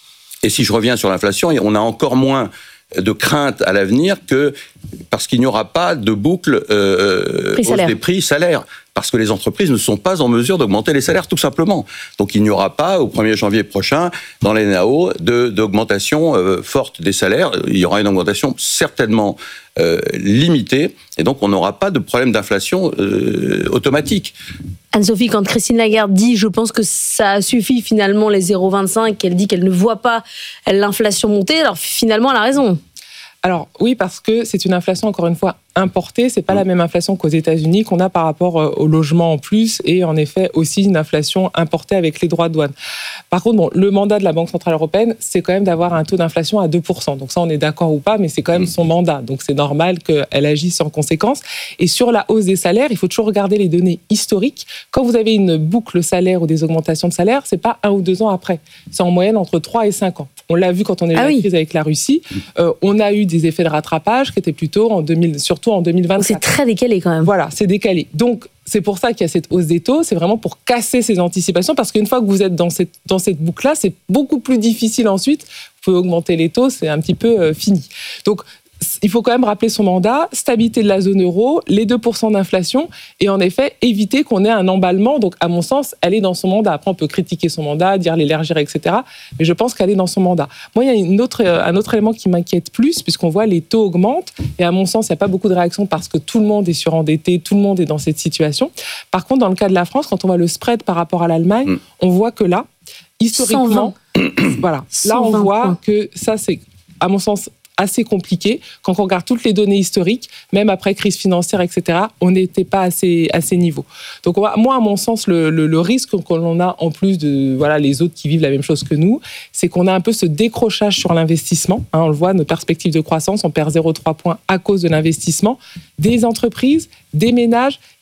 Et si je reviens sur l'inflation, on a encore moins de crainte à l'avenir que parce qu'il n'y aura pas de boucle euh, hausse des prix salaires. Parce que les entreprises ne sont pas en mesure d'augmenter les salaires, tout simplement. Donc il n'y aura pas, au premier janvier prochain, dans les N A O, de, d'augmentation euh, forte des salaires. Il y aura une augmentation certainement euh, limitée, et donc on n'aura pas de problème d'inflation euh, automatique. Anne-Sophie, quand Christine Lagarde dit « je pense que ça suffit finalement les zéro virgule vingt-cinq », elle dit qu'elle ne voit pas l'inflation monter, alors finalement elle a raison. Alors oui, parce que c'est une inflation, encore une fois, importée. C'est pas la même inflation qu'aux États-Unis qu'on a par rapport au logement en plus, et en effet aussi une inflation importée avec les droits de douane. Par contre, bon, le mandat de la Banque centrale européenne, c'est quand même d'avoir un taux d'inflation à deux pour cent. Donc ça, on est d'accord ou pas, mais c'est quand même son mandat. Donc c'est normal qu'elle agisse en conséquence. Et sur la hausse des salaires, il faut toujours regarder les données historiques. Quand vous avez une boucle salaire ou des augmentations de salaire, c'est pas un ou deux ans après. C'est en moyenne entre trois et cinq ans. On l'a vu quand on a eu ah la oui. crise avec la Russie. Euh, on a eu des effets de rattrapage qui étaient plutôt en deux mille, surtout en deux mille vingt-quatre. C'est très décalé quand même. Voilà, c'est décalé. Donc, c'est pour ça qu'il y a cette hausse des taux. C'est vraiment pour casser ces anticipations, parce qu'une fois que vous êtes dans cette, dans cette boucle-là, c'est beaucoup plus difficile ensuite. Vous pouvez augmenter les taux, c'est un petit peu euh, fini. Donc, il faut quand même rappeler son mandat, stabilité de la zone euro, les deux pour cent d'inflation, et en effet, éviter qu'on ait un emballement. Donc, à mon sens, elle est dans son mandat. Après, on peut critiquer son mandat, dire l'élargir, et cetera. Mais je pense qu'elle est dans son mandat. Moi, il y a une autre, un autre élément qui m'inquiète plus, puisqu'on voit les taux augmentent, et à mon sens, il n'y a pas beaucoup de réactions parce que tout le monde est surendetté, tout le monde est dans cette situation. Par contre, dans le cas de la France, quand on voit le spread par rapport à l'Allemagne, mmh. on voit que là, historiquement, voilà, là, on voit points. que ça, c'est, à mon sens, assez compliqué. Quand on regarde toutes les données historiques, même après crise financière, et cetera, on n'était pas à ces, à ces niveaux. Donc, moi, à mon sens, le, le, le risque qu'on a, en plus de voilà, les autres qui vivent la même chose que nous, c'est qu'on a un peu ce décrochage sur l'investissement. Hein, on le voit, nos perspectives de croissance, on perd zéro virgule trois points à cause de l'investissement des entreprises, des ménages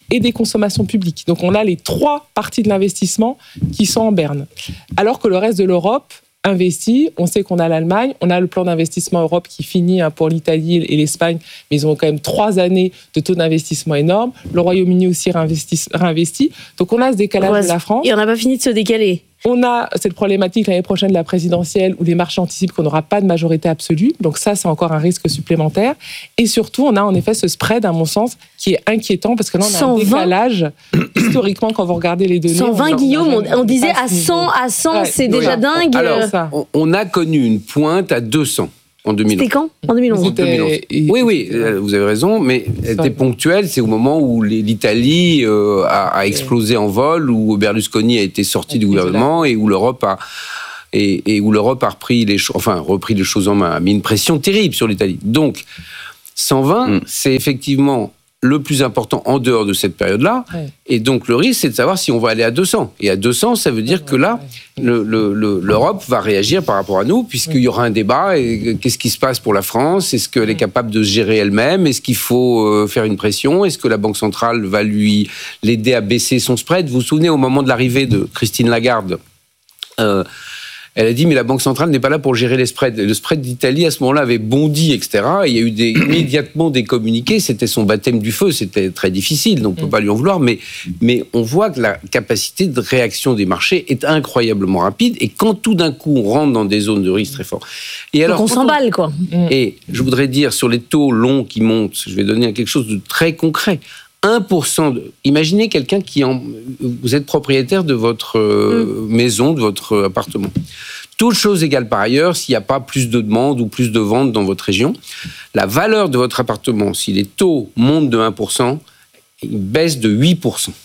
et des consommations publiques. Donc on a les trois parties de l'investissement qui sont en berne. Alors que le reste de l'Europe investit, on sait qu'on a l'Allemagne, on a le plan d'investissement Europe qui finit pour l'Italie et l'Espagne, mais ils ont quand même trois années de taux d'investissement énormes. Le Royaume-Uni aussi réinvestit. réinvestit. Donc on a ce décalage ouais, de la France. Et on n'a pas fini de se décaler. On a cette problématique l'année prochaine de la présidentielle où les marchés anticipent qu'on n'aura pas de majorité absolue. Donc ça, c'est encore un risque supplémentaire. Et surtout, on a en effet ce spread, à mon sens, qui est inquiétant parce que là, on a cent vingt un décalage. Historiquement, quand vous regardez les données... cent vingt, on, Guillaume, on, on, on disait à cent, niveau. à cent, ouais, c'est oui, déjà oui. dingue. Alors, on, on a connu une pointe à deux cents. En deux mille onze. C'était quand ? En deux mille onze. En deux mille onze. Oui, oui, vous avez raison, mais elle était ponctuelle. C'est au moment où l'Italie euh, a, a explosé en vol, où Berlusconi a été sorti du gouvernement et où l'Europe a et, et où l'Europe a repris les choses, enfin repris les choses en main, a mis une pression terrible sur l'Italie. Donc cent vingt, mm. c'est effectivement le plus important en dehors de cette période-là. Ouais. Et donc, le risque, c'est de savoir si on va aller à deux cents. Et à deux cents, ça veut dire ouais, que là, ouais. le, le, le, l'Europe va réagir par rapport à nous, puisqu'il ouais. y aura un débat. Et qu'est-ce qui se passe pour la France ? Est-ce qu'elle est capable de se gérer elle-même ? Est-ce qu'il faut faire une pression ? Est-ce que la Banque centrale va lui l'aider à baisser son spread ? Vous vous souvenez, au moment de l'arrivée de Christine Lagarde, euh, elle a dit, mais la Banque centrale n'est pas là pour gérer les spreads. Le spread d'Italie, à ce moment-là, avait bondi, et cetera. Et il y a eu des, immédiatement des communiqués. C'était son baptême du feu. C'était très difficile, donc on ne peut pas lui en vouloir. Mais, mais on voit que la capacité de réaction des marchés est incroyablement rapide. Et quand tout d'un coup, on rentre dans des zones de risque très fortes. Et alors, donc on s'emballe, quoi. Et je voudrais dire, sur les taux longs qui montent, je vais donner quelque chose de très concret. un pour cent de... Imaginez quelqu'un qui... En... Vous êtes propriétaire de votre euh, mm. maison, de votre appartement. Toutes choses égales par ailleurs, s'il n'y a pas plus de demandes ou plus de ventes dans votre région, la valeur de votre appartement, si les taux montent de un pour cent, ils baissent de huit pour cent.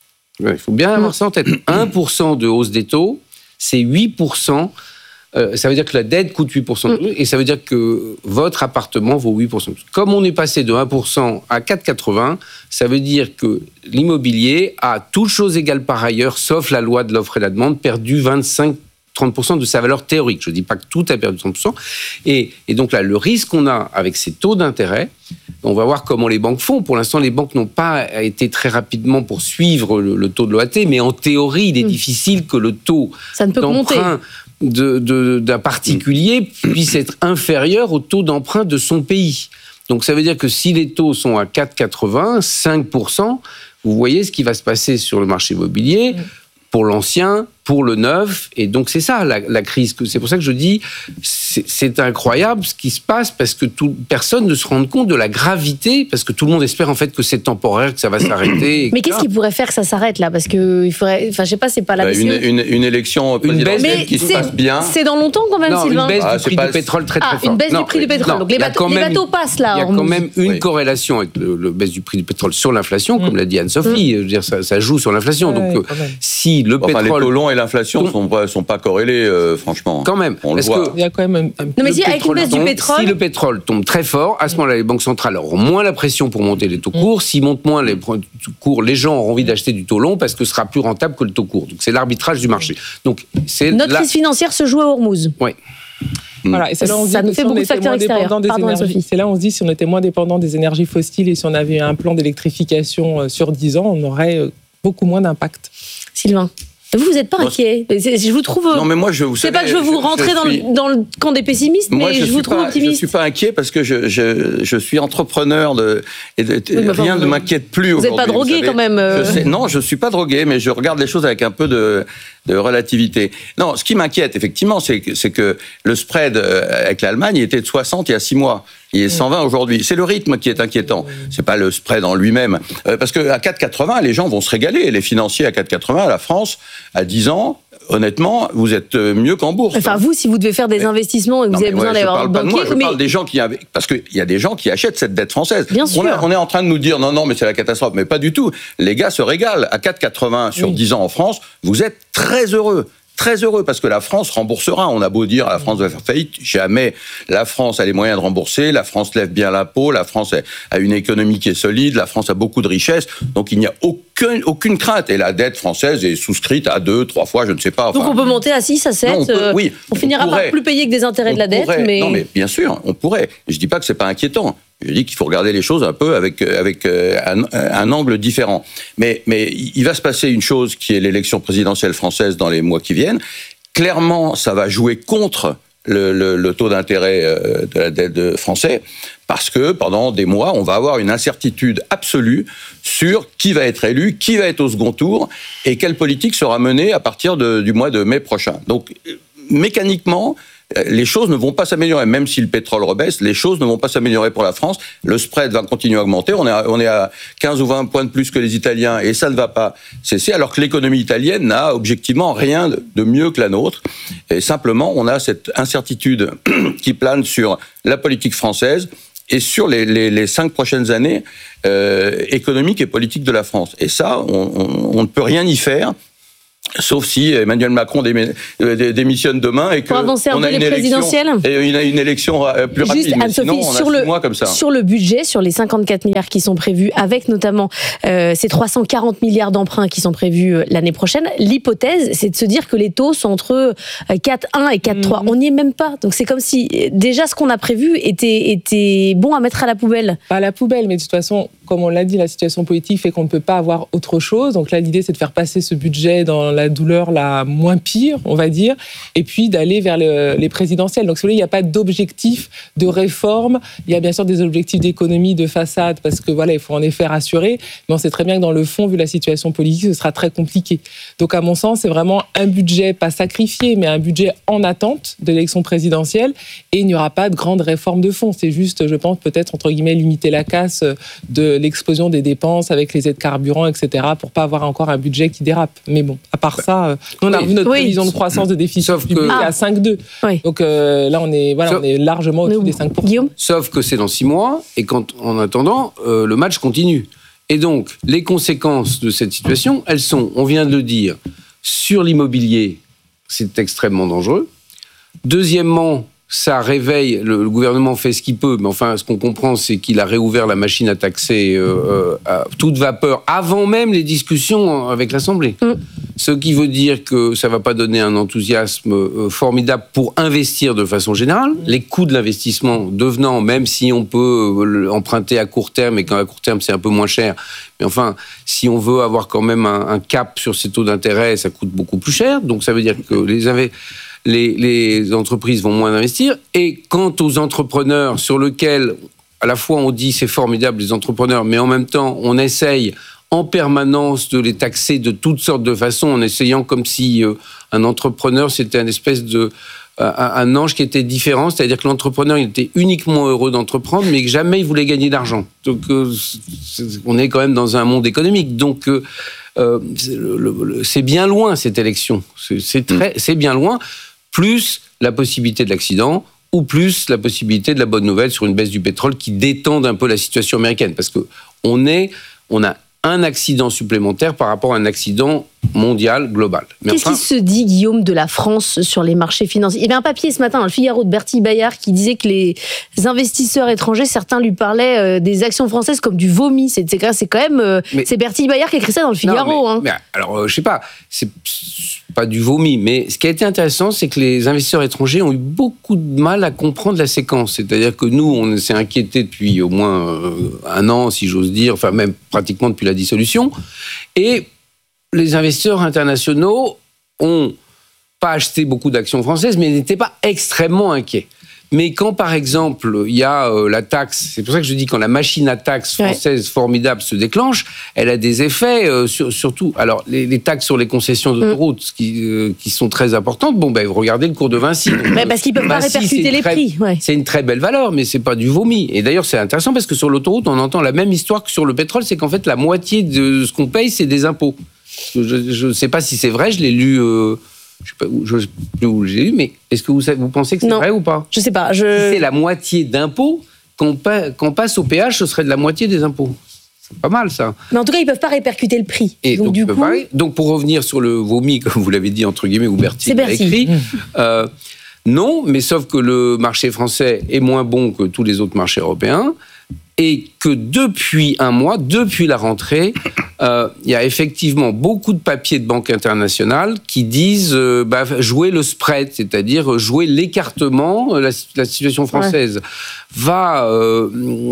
Il faut bien avoir ça en tête. un pour cent de hausse des taux, c'est huit pour cent. Euh, ça veut dire que la dette coûte huit pour cent de plus, et ça veut dire que votre appartement vaut huit pour cent de plus. Comme on est passé de un pour cent à quatre virgule quatre-vingts, ça veut dire que l'immobilier a, toutes choses égales par ailleurs, sauf la loi de l'offre et la demande, perdu vingt-cinq à trente pour cent de sa valeur théorique. Je ne dis pas que tout a perdu trente pour cent. Et, et donc là, le risque qu'on a avec ces taux d'intérêt, on va voir comment les banques font. Pour l'instant, les banques n'ont pas été très rapidement pour suivre le, le taux de l'O A T, mais en théorie, il est mmh. difficile que le taux ça ne peut d'emprunt de, de, d'un particulier puisse être inférieur au taux d'emprunt de son pays. Donc ça veut dire que si les taux sont à quatre virgule quatre-vingts, cinq pour cent, vous voyez ce qui va se passer sur le marché immobilier. Mmh. Pour l'ancien, pour le neuf, et donc c'est ça la, la crise. C'est pour ça que je dis, c'est, c'est incroyable ce qui se passe, parce que tout, personne ne se rend compte de la gravité, parce que tout le monde espère en fait que c'est temporaire, que ça va s'arrêter. Mais qu'est-ce qui pourrait faire que ça s'arrête là ? Parce que il faudrait, enfin je sais pas, c'est pas la. Bah, une, une, une élection présidentielle une qui se passe bien. C'est dans longtemps quand même, non, Sylvain. Une baisse ah, du prix pas... du pétrole très très ah, fort. Une baisse non, du prix du pétrole. Non, donc les bateaux, même, les bateaux passent là. Il y a quand même une oui. corrélation avec le, le baisse du prix du pétrole sur l'inflation, mmh. comme l'a dit Anne-Sophie. Mmh. Je veux dire, ça, ça joue sur l'inflation. Ouais, donc si le enfin, pétrole, les taux longs et l'inflation sont sont pas corrélés, euh, franchement. Quand même. On Parce le voit. Que il y a quand même un... Non, mais si, avec une baisse du pétrole... Si le pétrole tombe très fort, à ce moment-là, les banques centrales auront moins la pression pour monter les taux courts. S'ils montent moins les taux courts, les gens auront envie d'acheter du taux long parce que ce sera plus rentable que le taux court. Donc, c'est l'arbitrage du marché. Donc, c'est Notre la... crise financière se joue à Hormuz. Oui. Voilà, et c'est là, on ça dit nous fait si beaucoup de facteurs extérieurs. Pardon, énergies, c'est là on se dit si on était moins dépendant des énergies fossiles et si on avait un plan d'électrification sur dix ans, on aurait beaucoup moins d'impact. Sylvain, vous, vous n'êtes pas inquiet. Je vous trouve. Non, mais moi, je vous C'est savez, pas que je veux vous je, rentrer je dans, suis... le, dans le camp des pessimistes, moi, mais je, je vous trouve pas, optimiste. Je ne suis pas inquiet parce que je, je, je suis entrepreneur de, et de, oui, rien ne m'inquiète plus vous aujourd'hui. Vous n'êtes pas drogué quand même. Euh... Je sais, non, je ne suis pas drogué, mais je regarde les choses avec un peu de, de relativité. Non, ce qui m'inquiète, effectivement, c'est que, c'est que le spread avec l'Allemagne il était de soixante il y a six mois. Il est cent vingt aujourd'hui. C'est le rythme qui est inquiétant. C'est pas le spread en lui-même. Euh, parce qu'à quatre virgule quatre-vingts, les gens vont se régaler. Les financiers à quatre virgule quatre-vingts, la France, à dix ans, honnêtement, vous êtes mieux qu'en bourse. Enfin, vous, si vous devez faire des mais, investissements et que vous avez besoin ouais, d'avoir un banquier... Moi, je mais... parle des gens qui... Parce qu'il y a des gens qui achètent cette dette française. Bien sûr. On, a, on est en train de nous dire, non, non, mais c'est la catastrophe. Mais pas du tout. Les gars se régalent. À quatre virgule quatre-vingts sur oui. dix ans en France, vous êtes très heureux. Très heureux parce que la France remboursera. On a beau dire la France va faire faillite, jamais. La France a les moyens de rembourser, la France lève bien l'impôt, la France a une économie qui est solide, la France a beaucoup de richesses, donc il n'y a aucun, aucune crainte. Et la dette française est souscrite à deux, trois fois, je ne sais pas. Enfin, donc on peut monter à six, à sept, non, on, peut, oui, on finira on par plus payer que des intérêts on de la dette. Pourrait, mais... Non mais bien sûr, on pourrait. Je ne dis pas que ce n'est pas inquiétant. Je dis qu'il faut regarder les choses un peu avec, avec un, un angle différent. Mais, mais il va se passer une chose qui est l'élection présidentielle française dans les mois qui viennent. Clairement, ça va jouer contre le, le, le taux d'intérêt de la dette français, parce que pendant des mois, on va avoir une incertitude absolue sur qui va être élu, qui va être au second tour, et quelle politique sera menée à partir de, du mois de mai prochain. Donc, mécaniquement, les choses ne vont pas s'améliorer. Même si le pétrole rebaisse, les choses ne vont pas s'améliorer pour la France. Le spread va continuer à augmenter. On est à, on est à quinze ou vingt points de plus que les Italiens et ça ne va pas cesser, alors que l'économie italienne n'a objectivement rien de mieux que la nôtre. Et simplement, on a cette incertitude qui plane sur la politique française et sur les, les, les cinq prochaines années euh, économiques et politiques de la France. Et ça, on, on, on ne peut rien y faire. Sauf si Emmanuel Macron démissionne demain et qu'on a une élection, et une, une élection plus rapide. Juste, mais Anne-Sophie, sinon, on a sur six le, mois comme ça. Sur le budget, sur les cinquante-quatre milliards qui sont prévus, avec notamment euh, ces trois cent quarante milliards d'emprunts qui sont prévus euh, l'année prochaine, l'hypothèse, c'est de se dire que les taux sont entre quatre virgule un et quatre virgule trois. Mmh. On n'y est même pas. Donc c'est comme si déjà ce qu'on a prévu était, était bon à mettre à la poubelle. Pas à la poubelle, mais de toute façon, comme on l'a dit, la situation politique fait qu'on ne peut pas avoir autre chose. Donc là, l'idée, c'est de faire passer ce budget dans la douleur la moins pire, on va dire, et puis d'aller vers le, les présidentielles. Donc, si vous voulez, il n'y a pas d'objectif de réforme. Il y a bien sûr des objectifs d'économie, de façade, parce que voilà, il faut en effet rassurer. Mais on sait très bien que dans le fond, vu la situation politique, ce sera très compliqué. Donc, à mon sens, c'est vraiment un budget, pas sacrifié, mais un budget en attente de l'élection présidentielle. Et il n'y aura pas de grande réforme de fond. C'est juste, je pense, peut-être, entre guillemets, limiter la casse de l'explosion des dépenses avec les aides carburant, et cetera, pour pas avoir encore un budget qui dérape. Mais bon, à part ça, nous, on a oui, vu notre oui. prévision de croissance de déficit Sauf public que... à cinq virgule deux. Oui. Donc euh, là, on est, voilà, Sauf... on est largement au-dessus des cinq pour cent. Guillaume Sauf que c'est dans six mois, et quand, en attendant, euh, le match continue. Et donc, les conséquences de cette situation, elles sont, on vient de le dire, sur l'immobilier, c'est extrêmement dangereux. Deuxièmement, ça réveille, le, le gouvernement fait ce qu'il peut, mais enfin, ce qu'on comprend, c'est qu'il a réouvert la machine à taxer euh, à toute vapeur, avant même les discussions avec l'Assemblée. Mm. Ce qui veut dire que ça ne va pas donner un enthousiasme euh, formidable pour investir de façon générale. Mm. Les coûts de l'investissement devenant, même si on peut euh, emprunter à court terme, et quand à court terme, c'est un peu moins cher, mais enfin, si on veut avoir quand même un, un cap sur ces taux d'intérêt, ça coûte beaucoup plus cher. Donc, ça veut dire que les investisseurs... Les, les entreprises vont moins investir. Et quant aux entrepreneurs sur lesquels, à la fois, on dit c'est formidable, les entrepreneurs, mais en même temps, on essaye en permanence de les taxer de toutes sortes de façons, en essayant comme si euh, un entrepreneur, c'était une espèce de... Euh, un ange qui était différent, c'est-à-dire que l'entrepreneur, il était uniquement heureux d'entreprendre, mais que jamais il voulait gagner d'argent. Donc, euh, on est quand même dans un monde économique. Donc, euh, euh, c'est, le, le, c'est bien loin, cette élection. C'est, c'est, très, c'est bien loin. Plus la possibilité de l'accident, ou plus la possibilité de la bonne nouvelle sur une baisse du pétrole qui détende un peu la situation américaine. Parce qu'on est, on a un accident supplémentaire par rapport à un accident mondial, global. Mais Qu'est-ce enfin... qui se dit, Guillaume, de la France sur les marchés financiers ? Il y avait un papier ce matin dans le Figaro de Bertille Bayard qui disait que les investisseurs étrangers, certains lui parlaient des actions françaises comme du vomi. C'est, c'est, c'est quand même... Euh, mais... C'est Bertille Bayard qui a écrit ça dans le Figaro. Non, mais, hein. mais alors, euh, je sais pas, c'est pas du vomi, mais ce qui a été intéressant, c'est que les investisseurs étrangers ont eu beaucoup de mal à comprendre la séquence. C'est-à-dire que nous, on s'est inquiétés depuis au moins euh, un an, si j'ose dire, enfin même pratiquement depuis la dissolution. Et les investisseurs internationaux ont pas acheté beaucoup d'actions françaises, mais n'étaient pas extrêmement inquiets. Mais quand, par exemple, il y a euh, la taxe, c'est pour ça que je dis quand la machine à taxe française ouais. formidable se déclenche, elle a des effets, euh, sur, surtout, alors les, les taxes sur les concessions d'autoroutes, mmh. qui, euh, qui sont très importantes, bon ben regardez le cours de Vinci. Donc, mais parce qu'ils peuvent Vinci, pas répercuter les très, prix. Ouais. C'est une très belle valeur, mais c'est pas du vomi. Et d'ailleurs, c'est intéressant parce que sur l'autoroute, on entend la même histoire que sur le pétrole, c'est qu'en fait, la moitié de ce qu'on paye, c'est des impôts. Je ne sais pas si c'est vrai, je l'ai lu... Euh, je ne sais pas où, où j'ai lu, mais est-ce que vous, vous pensez que c'est non, vrai ou pas ? Je ne sais pas. Je... Si c'est la moitié d'impôts, qu'on, pa- qu'on passe au péage, ce serait de la moitié des impôts. C'est pas mal, ça. Mais en tout cas, ils ne peuvent pas répercuter le prix. Et donc, donc, du coup... parler. Donc, pour revenir sur le vomi, comme vous l'avez dit, entre guillemets, ou Bertille a écrit, euh, non, mais sauf que le marché français est moins bon que tous les autres marchés européens, et que depuis un mois, depuis la rentrée, euh, il y a effectivement beaucoup de papiers de banques internationales qui disent euh, bah, jouer le spread, c'est-à-dire jouer l'écartement, la, la situation française ouais. va euh,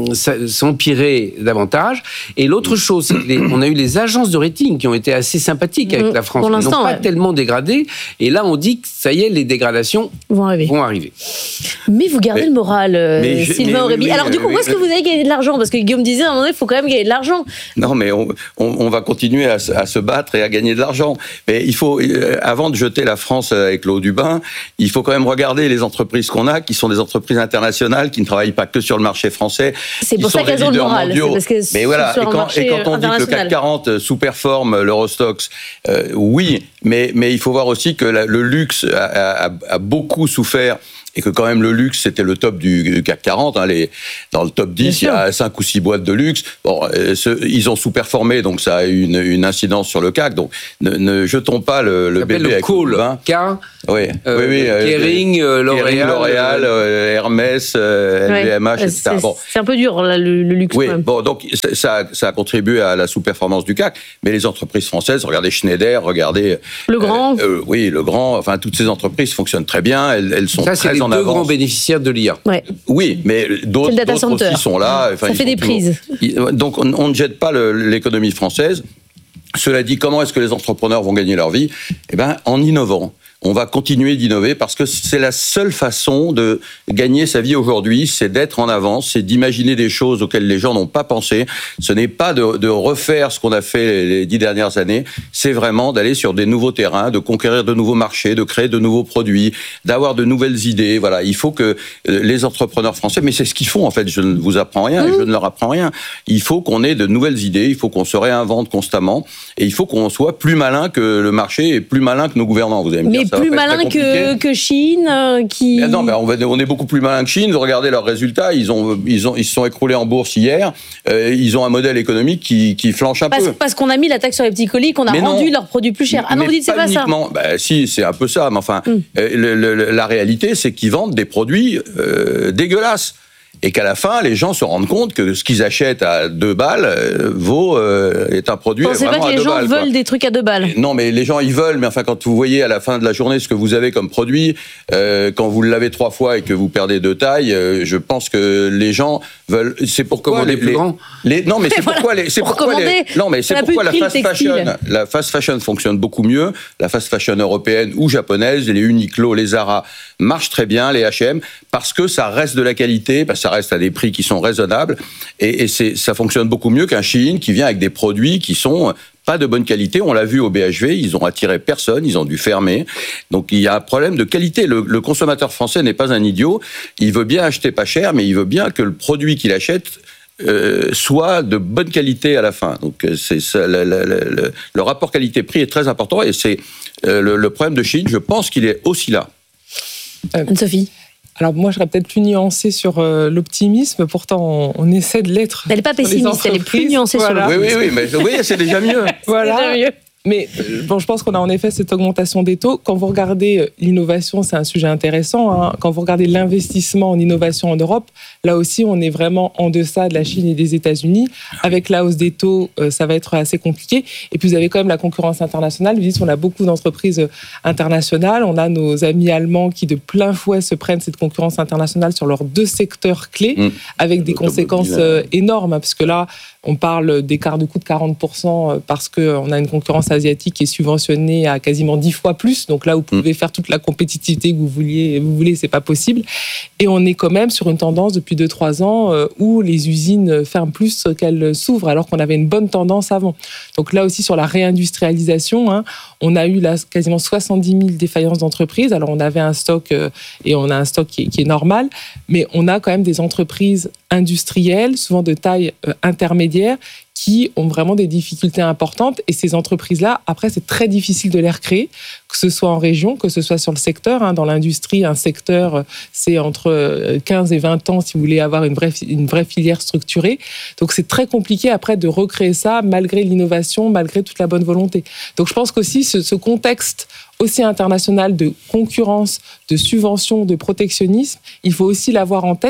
s'empirer davantage. Et l'autre chose, c'est qu'on a eu les agences de rating qui ont été assez sympathiques avec la France, qui n'ont pas ouais. tellement dégradé. Et là, on dit que ça y est, les dégradations vont arriver. Vont arriver. Mais vous gardez mais, le moral, euh, Sylvain Aurébi. Oui, Alors du coup, oui, où est-ce oui. que vous avez gagné de l'argent? Parce que Guillaume disait, à un moment donné, il faut quand même gagner de l'argent. Non, mais on, on, on va continuer à, à se battre et à gagner de l'argent. Mais il faut, euh, avant de jeter la France avec l'eau du bain, il faut quand même regarder les entreprises qu'on a, qui sont des entreprises internationales, qui ne travaillent pas que sur le marché français. C'est pour ça qu'elles ont le moral. Parce que mais voilà, et quand, et quand on dit que le CAC quarante sous-performe l'Eurostoxx, euh, oui, mais, mais il faut voir aussi que la, le luxe a, a, a beaucoup souffert. Et que quand même le luxe, c'était le top du CAC quarante. Hein, les, dans le top dix, il y a cinq ou six boîtes de luxe. Bon, euh, ce, ils ont sous-performé, donc ça a eu une, une incidence sur le C A C. Donc ne, ne jetons pas le, le bébé le avec cool, le bain. K, oui, euh, oui, oui, euh, Kering, euh, L'Oréal, L'Oréal euh, Hermès, euh, ouais, L V M H, et cetera. C'est, bon. c'est un peu dur là, le, le luxe. Oui, quand même. Bon, donc ça, ça a contribué à la sous-performance du C A C. Mais les entreprises françaises, regardez Schneider, regardez Le Grand. Euh, euh, oui, Le Grand. Enfin, toutes ces entreprises fonctionnent très bien. Elles, elles sont ça, très c'est en les deux avance. Grands bénéficiaires de l'I A. Ouais. Oui, mais d'autres, d'autres aussi sont là. Enfin, ça fait des prises. Toujours... Donc, on, on ne jette pas le, l'économie française. Cela dit, comment est-ce que les entrepreneurs vont gagner leur vie? Eh ben, en innovant. On va continuer d'innover parce que c'est la seule façon de gagner sa vie aujourd'hui, c'est d'être en avance, c'est d'imaginer des choses auxquelles les gens n'ont pas pensé. Ce n'est pas de, de refaire ce qu'on a fait les dix dernières années, c'est vraiment d'aller sur des nouveaux terrains, de conquérir de nouveaux marchés, de créer de nouveaux produits, d'avoir de nouvelles idées. Voilà, il faut que les entrepreneurs français, mais c'est ce qu'ils font en fait, je ne vous apprends rien, et je ne leur apprends rien. Il faut qu'on ait de nouvelles idées, il faut qu'on se réinvente constamment, et il faut qu'on soit plus malin que le marché et plus malin que nos gouvernants, vous allez me mais dire. Ça plus malin que, que Chine, euh, qui... Mais non, mais on, va, on est beaucoup plus malin que Chine. Regardez leurs résultats. Ils, ont, ils, ont, ils se sont écroulés en bourse hier. Euh, ils ont un modèle économique qui, qui flanche un parce, peu. Parce qu'on a mis la taxe sur les petits colis, qu'on a mais rendu non, leurs produits plus chers. Ah non, vous dites c'est pas uniquement, ça bah, si, c'est un peu ça. Mais enfin, mm. euh, le, le, la réalité, c'est qu'ils vendent des produits euh, dégueulasses. Et qu'à la fin, les gens se rendent compte que ce qu'ils achètent à deux balles euh, vaut euh, est un produit Pensez vraiment à deux balles. Pensez pas que les gens balles, veulent quoi. des trucs à deux balles. Non, mais les gens, ils veulent. Mais enfin, quand vous voyez à la fin de la journée ce que vous avez comme produit, euh, quand vous le lavez trois fois et que vous perdez de taille, euh, je pense que les gens veulent... C'est pourquoi commander les, plus grand. Les, non, mais c'est voilà, pourquoi les... C'est pour pourquoi les, non, mais c'est pourquoi la fast fashion... La fast fashion fonctionne beaucoup mieux. La fast fashion européenne ou japonaise, les Uniqlo, les Zara marchent très bien, les H et M, parce que ça reste de la qualité, parce que ça reste à des prix qui sont raisonnables. Et, et c'est, ça fonctionne beaucoup mieux qu'un Shein qui vient avec des produits qui sont pas de bonne qualité. On l'a vu au B H V, ils ont attiré personne, ils ont dû fermer. Donc il y a un problème de qualité. Le, le consommateur français n'est pas un idiot. Il veut bien acheter pas cher, mais il veut bien que le produit qu'il achète euh, soit de bonne qualité à la fin. Donc c'est ça, le, le, le, le rapport qualité-prix est très important et c'est euh, le, le problème de Shein. Je pense qu'il est aussi là. Euh, Anne-Sophie. Alors moi, je serais peut-être plus nuancée sur euh, l'optimisme. Pourtant, on, on essaie de l'être. Elle n'est pas pessimiste, elle est plus nuancée voilà. sur l'optimisme. Oui, oui, oui, mais oui, c'est déjà mieux. Voilà. C'est déjà mieux. Mais bon, je pense qu'on a en effet cette augmentation des taux. Quand vous regardez l'innovation, c'est un sujet intéressant. Hein. Quand vous regardez l'investissement en innovation en Europe, là aussi, on est vraiment en deçà de la Chine et des États-Unis. Avec la hausse des taux, euh, ça va être assez compliqué. Et puis, vous avez quand même la concurrence internationale. Vous dites, on a beaucoup d'entreprises internationales. On a nos amis allemands qui, de plein fouet, se prennent cette concurrence internationale sur leurs deux secteurs clés, mmh. avec des conséquences euh, énormes. Parce que là, on parle d'écart de coût de quarante pour cent parce qu'on a une concurrence asiatique qui est subventionnée à quasiment dix fois plus. Donc là, vous pouvez faire toute la compétitivité que vous vouliez, vous voulez, c'est pas possible. Et on est quand même sur une tendance depuis deux trois ans où les usines ferment plus qu'elles s'ouvrent, alors qu'on avait une bonne tendance avant. Donc là aussi, sur la réindustrialisation, hein, on a eu là quasiment soixante-dix mille défaillances d'entreprises. Alors on avait un stock et on a un stock qui est, qui est normal, mais on a quand même des entreprises industrielles, souvent de taille euh, intermédiaire, qui ont vraiment des difficultés importantes. Et ces entreprises-là, après, c'est très difficile de les recréer, que ce soit en région, que ce soit sur le secteur. Hein. Dans l'industrie, un secteur, c'est entre quinze et vingt ans si vous voulez avoir une vraie, une vraie filière structurée. Donc, c'est très compliqué, après, de recréer ça, malgré l'innovation, malgré toute la bonne volonté. Donc, je pense qu'aussi, ce, ce contexte aussi international de concurrence, de subvention, de protectionnisme, il faut aussi l'avoir en tête. Ouais.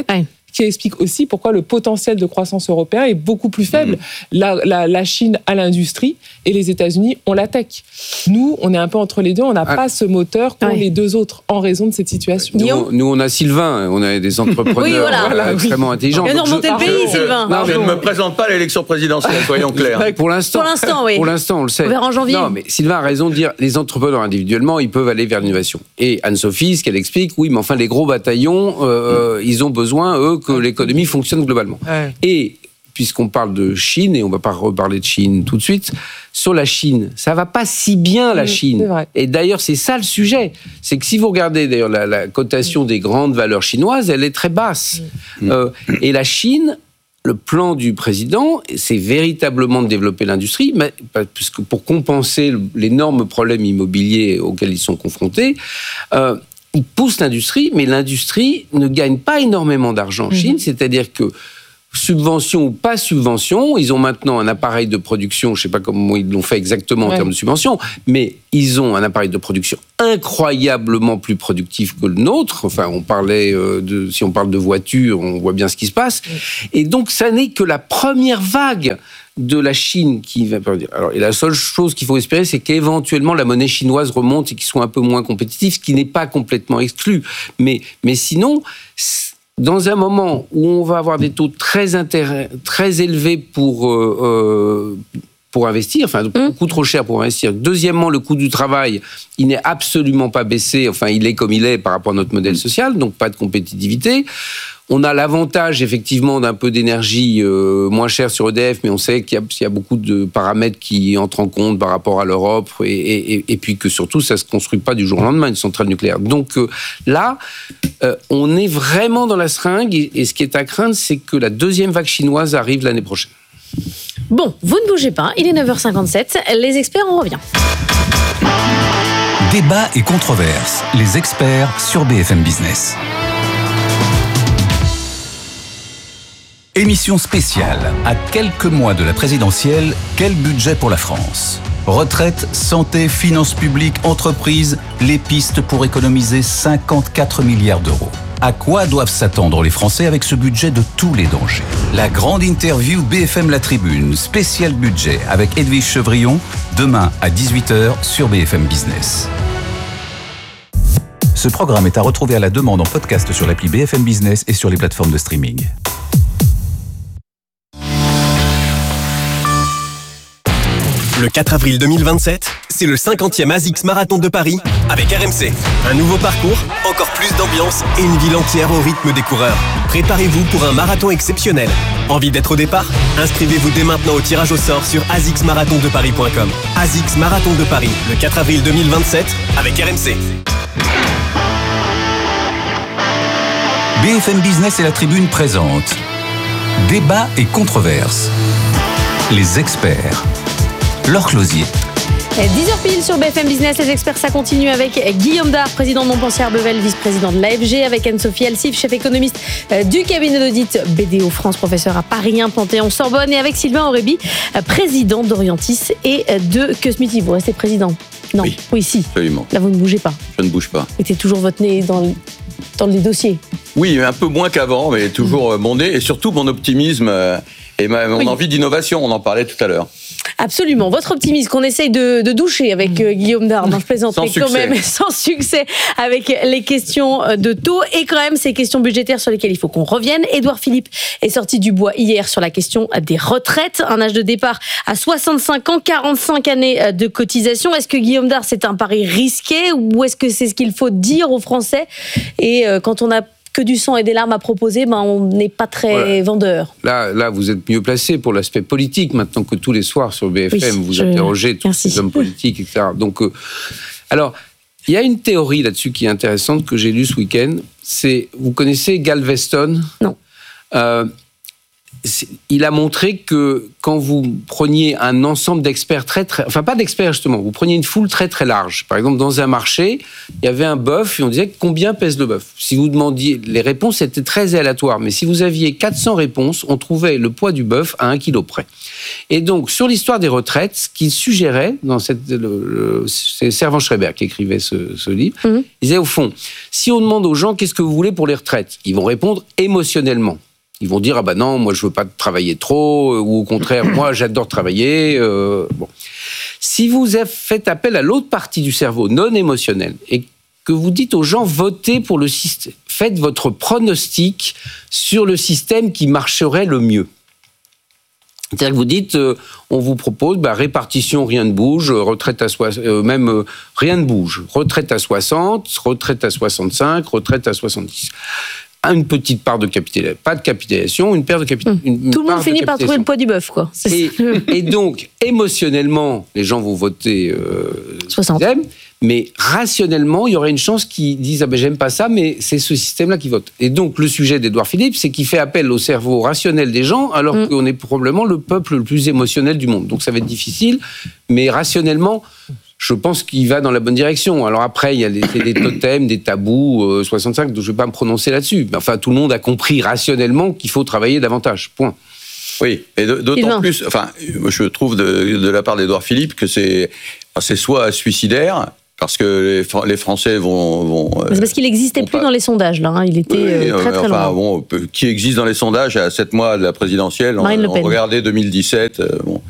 qui explique aussi pourquoi le potentiel de croissance européen est beaucoup plus faible. Mmh. La, la, la Chine a l'industrie et les États-Unis ont la tech. Nous, on est un peu entre les deux, on n'a ah. pas ce moteur qu'ont ouais. les deux autres en raison de cette situation. Nous, on, nous, on a Sylvain, on a des entrepreneurs oui, voilà. voilà, extrêmement oui. intelligents. Il vient de remonter le pays, je, Sylvain. Non, je ne me présente pas à l'élection présidentielle, soyons clairs. Pour l'instant, pour l'instant, oui. Pour l'instant, on le sait. On verra en janvier. Non, mais Sylvain a raison de dire, les entrepreneurs individuellement, ils peuvent aller vers l'innovation. Et Anne-Sophie, ce qu'elle explique, oui, mais enfin, les gros bataillons, euh, mmh. ils ont besoin, eux, que l'économie fonctionne globalement. Ouais. Et puisqu'on parle de Chine, et on ne va pas reparler de Chine tout de suite, sur la Chine, ça ne va pas si bien, la mmh, Chine. Et d'ailleurs, c'est ça le sujet. C'est que si vous regardez d'ailleurs la, la cotation mmh. des grandes valeurs chinoises, elle est très basse. Mmh. Euh, et la Chine, le plan du président, c'est véritablement de développer l'industrie, mais, parce que pour compenser l'énorme problème immobilier auquel ils sont confrontés, euh, ils poussent l'industrie, mais l'industrie ne gagne pas énormément d'argent en Chine, mmh. c'est-à-dire que subvention ou pas subvention, ils ont maintenant un appareil de production, je ne sais pas comment ils l'ont fait exactement ouais. en termes de subvention, mais ils ont un appareil de production incroyablement plus productif que le nôtre. Enfin, on parlait de, si on parle de voitures, on voit bien ce qui se passe. Et donc, ça n'est que la première vague de la Chine qui va perdurer. Alors, et la seule chose qu'il faut espérer, c'est qu'éventuellement la monnaie chinoise remonte et qu'ils soient un peu moins compétitifs, ce qui n'est pas complètement exclu. Mais, mais sinon, dans un moment où on va avoir des taux très, intérêt, très élevés pour, euh, pour investir, enfin beaucoup trop cher pour investir. Deuxièmement, le coût du travail, il n'est absolument pas baissé, enfin il est comme il est par rapport à notre modèle social, donc pas de compétitivité. On a l'avantage, effectivement, d'un peu d'énergie euh, moins chère sur E D F, mais on sait qu'il y a, il y a beaucoup de paramètres qui entrent en compte par rapport à l'Europe, et, et, et puis que surtout, ça ne se construit pas du jour au lendemain, une centrale nucléaire. Donc euh, là, euh, on est vraiment dans la seringue, et, et ce qui est à craindre, c'est que la deuxième vague chinoise arrive l'année prochaine. Bon, vous ne bougez pas, il est neuf heures cinquante-sept, les experts, on revient. Débat et controverses, les experts sur B F M Business. Émission spéciale. À quelques mois de la présidentielle, quel budget pour la France ? Retraite, santé, finances publiques, entreprises, les pistes pour économiser cinquante-quatre milliards d'euros. À quoi doivent s'attendre les Français avec ce budget de tous les dangers ? La grande interview B F M La Tribune, spécial budget avec Edwige Chevrillon, demain à dix-huit heures sur B F M Business. Ce programme est à retrouver à la demande en podcast sur l'appli B F M Business et sur les plateformes de streaming. Le quatre avril deux mille vingt-sept, c'est le cinquantième ASICS Marathon de Paris avec R M C. Un nouveau parcours, encore plus d'ambiance et une ville entière au rythme des coureurs. Préparez-vous pour un marathon exceptionnel. Envie d'être au départ ? Inscrivez-vous dès maintenant au tirage au sort sur a s i c s marathon de paris point com. ASICS Marathon de Paris, le quatre avril deux mille vingt-sept avec R M C. B F M Business et La Tribune présentent Débat et controverses. Les experts. Laure Closier. dix heures pile sur B F M Business, les experts, ça continue avec Guillaume Dard, président de Montpensier-Arbevel, vice-président de l'A F G, avec Anne-Sophie Alsif, chef économiste du cabinet d'audit B D O France, professeur à Paris un Panthéon-Sorbonne, et avec Sylvain Aurébi, président d'Orientis et de Cosmiti. Vous restez président ? Non, oui, oui si. Absolument. Là, vous ne bougez pas. Je ne bouge pas. Mettez toujours votre nez dans, le, dans les dossiers. Oui, un peu moins qu'avant, mais toujours mmh. mon nez, et surtout mon optimisme et ma, mon oui. envie d'innovation, on en parlait tout à l'heure. Absolument. Votre optimisme qu'on essaye de, de doucher avec euh, Guillaume Dard, non, je plaisante, sans mais succès. quand même sans succès avec les questions de taux et quand même ces questions budgétaires sur lesquelles il faut qu'on revienne. Édouard Philippe est sorti du bois hier sur la question des retraites. Un âge de départ à soixante-cinq ans, quarante-cinq années de cotisation. Est-ce que Guillaume Dard, c'est un pari risqué ou est-ce que c'est ce qu'il faut dire aux Français ? Et euh, quand on a que du sang et des larmes à proposer, ben on n'est pas très voilà. vendeur. Là, là, vous êtes mieux placé pour l'aspect politique, maintenant que tous les soirs sur B F M, oui, vous je... interrogez tous Merci. ces hommes politiques, et cetera. Donc, euh, alors, il y a une théorie là-dessus qui est intéressante, que j'ai lue ce week-end. C'est, vous connaissez Galveston ? Non. Euh, il a montré que quand vous preniez un ensemble d'experts très, très... Enfin, pas d'experts, justement. Vous preniez une foule très, très large. Par exemple, dans un marché, il y avait un bœuf et on disait combien pèse le bœuf. Si vous demandiez... Les réponses étaient très aléatoires. Mais si vous aviez quatre cents réponses, on trouvait le poids du bœuf à un kilo près. Et donc, sur l'histoire des retraites, ce qu'il suggérait, dans cette, le, le, c'est Servan-Schreiber qui écrivait ce, ce livre, mmh. il disait au fond, si on demande aux gens qu'est-ce que vous voulez pour les retraites, ils vont répondre émotionnellement. Ils vont dire, ah ben non, moi je veux pas travailler trop, ou au contraire, moi j'adore travailler. Euh, bon. Si vous faites appel à l'autre partie du cerveau, non émotionnelle, et que vous dites aux gens, votez pour le système, faites votre pronostic sur le système qui marcherait le mieux. C'est-à-dire que vous dites, euh, on vous propose bah, répartition, rien ne bouge, retraite à soixante, euh, même euh, rien ne bouge, retraite à soixante, retraite à soixante-cinq, retraite à soixante-dix. Une petite part de capitalisation, pas de capitalisation, une paire de capitalisation. Mmh. Tout le monde finit par trouver le poids du bœuf, quoi. Et, et donc, émotionnellement, les gens vont voter euh, soixante. Système, mais rationnellement, il y aurait une chance qu'ils disent ah ben j'aime pas ça, mais c'est ce système-là qui vote. Et donc, le sujet d'Édouard Philippe, c'est qu'il fait appel au cerveau rationnel des gens, alors mmh. qu'on est probablement le peuple le plus émotionnel du monde. Donc, ça va être difficile, mais rationnellement. Je pense qu'il va dans la bonne direction. Alors après, il y a des, des totems, des tabous, euh, soixante-cinq, donc je ne vais pas me prononcer là-dessus. Mais enfin, tout le monde a compris rationnellement qu'il faut travailler davantage. Point. Oui, et d'autant plus, enfin, je trouve de, de la part d'Édouard Philippe que c'est, c'est soit suicidaire, parce que les, les Français vont... vont c'est parce qu'il n'existait plus pas... dans les sondages, là. Hein. Il était oui, euh, très, très enfin, loin. Bon, qui existe dans les sondages à sept mois de la présidentielle? Marine on, on regardait deux mille dix-sept, euh, bon,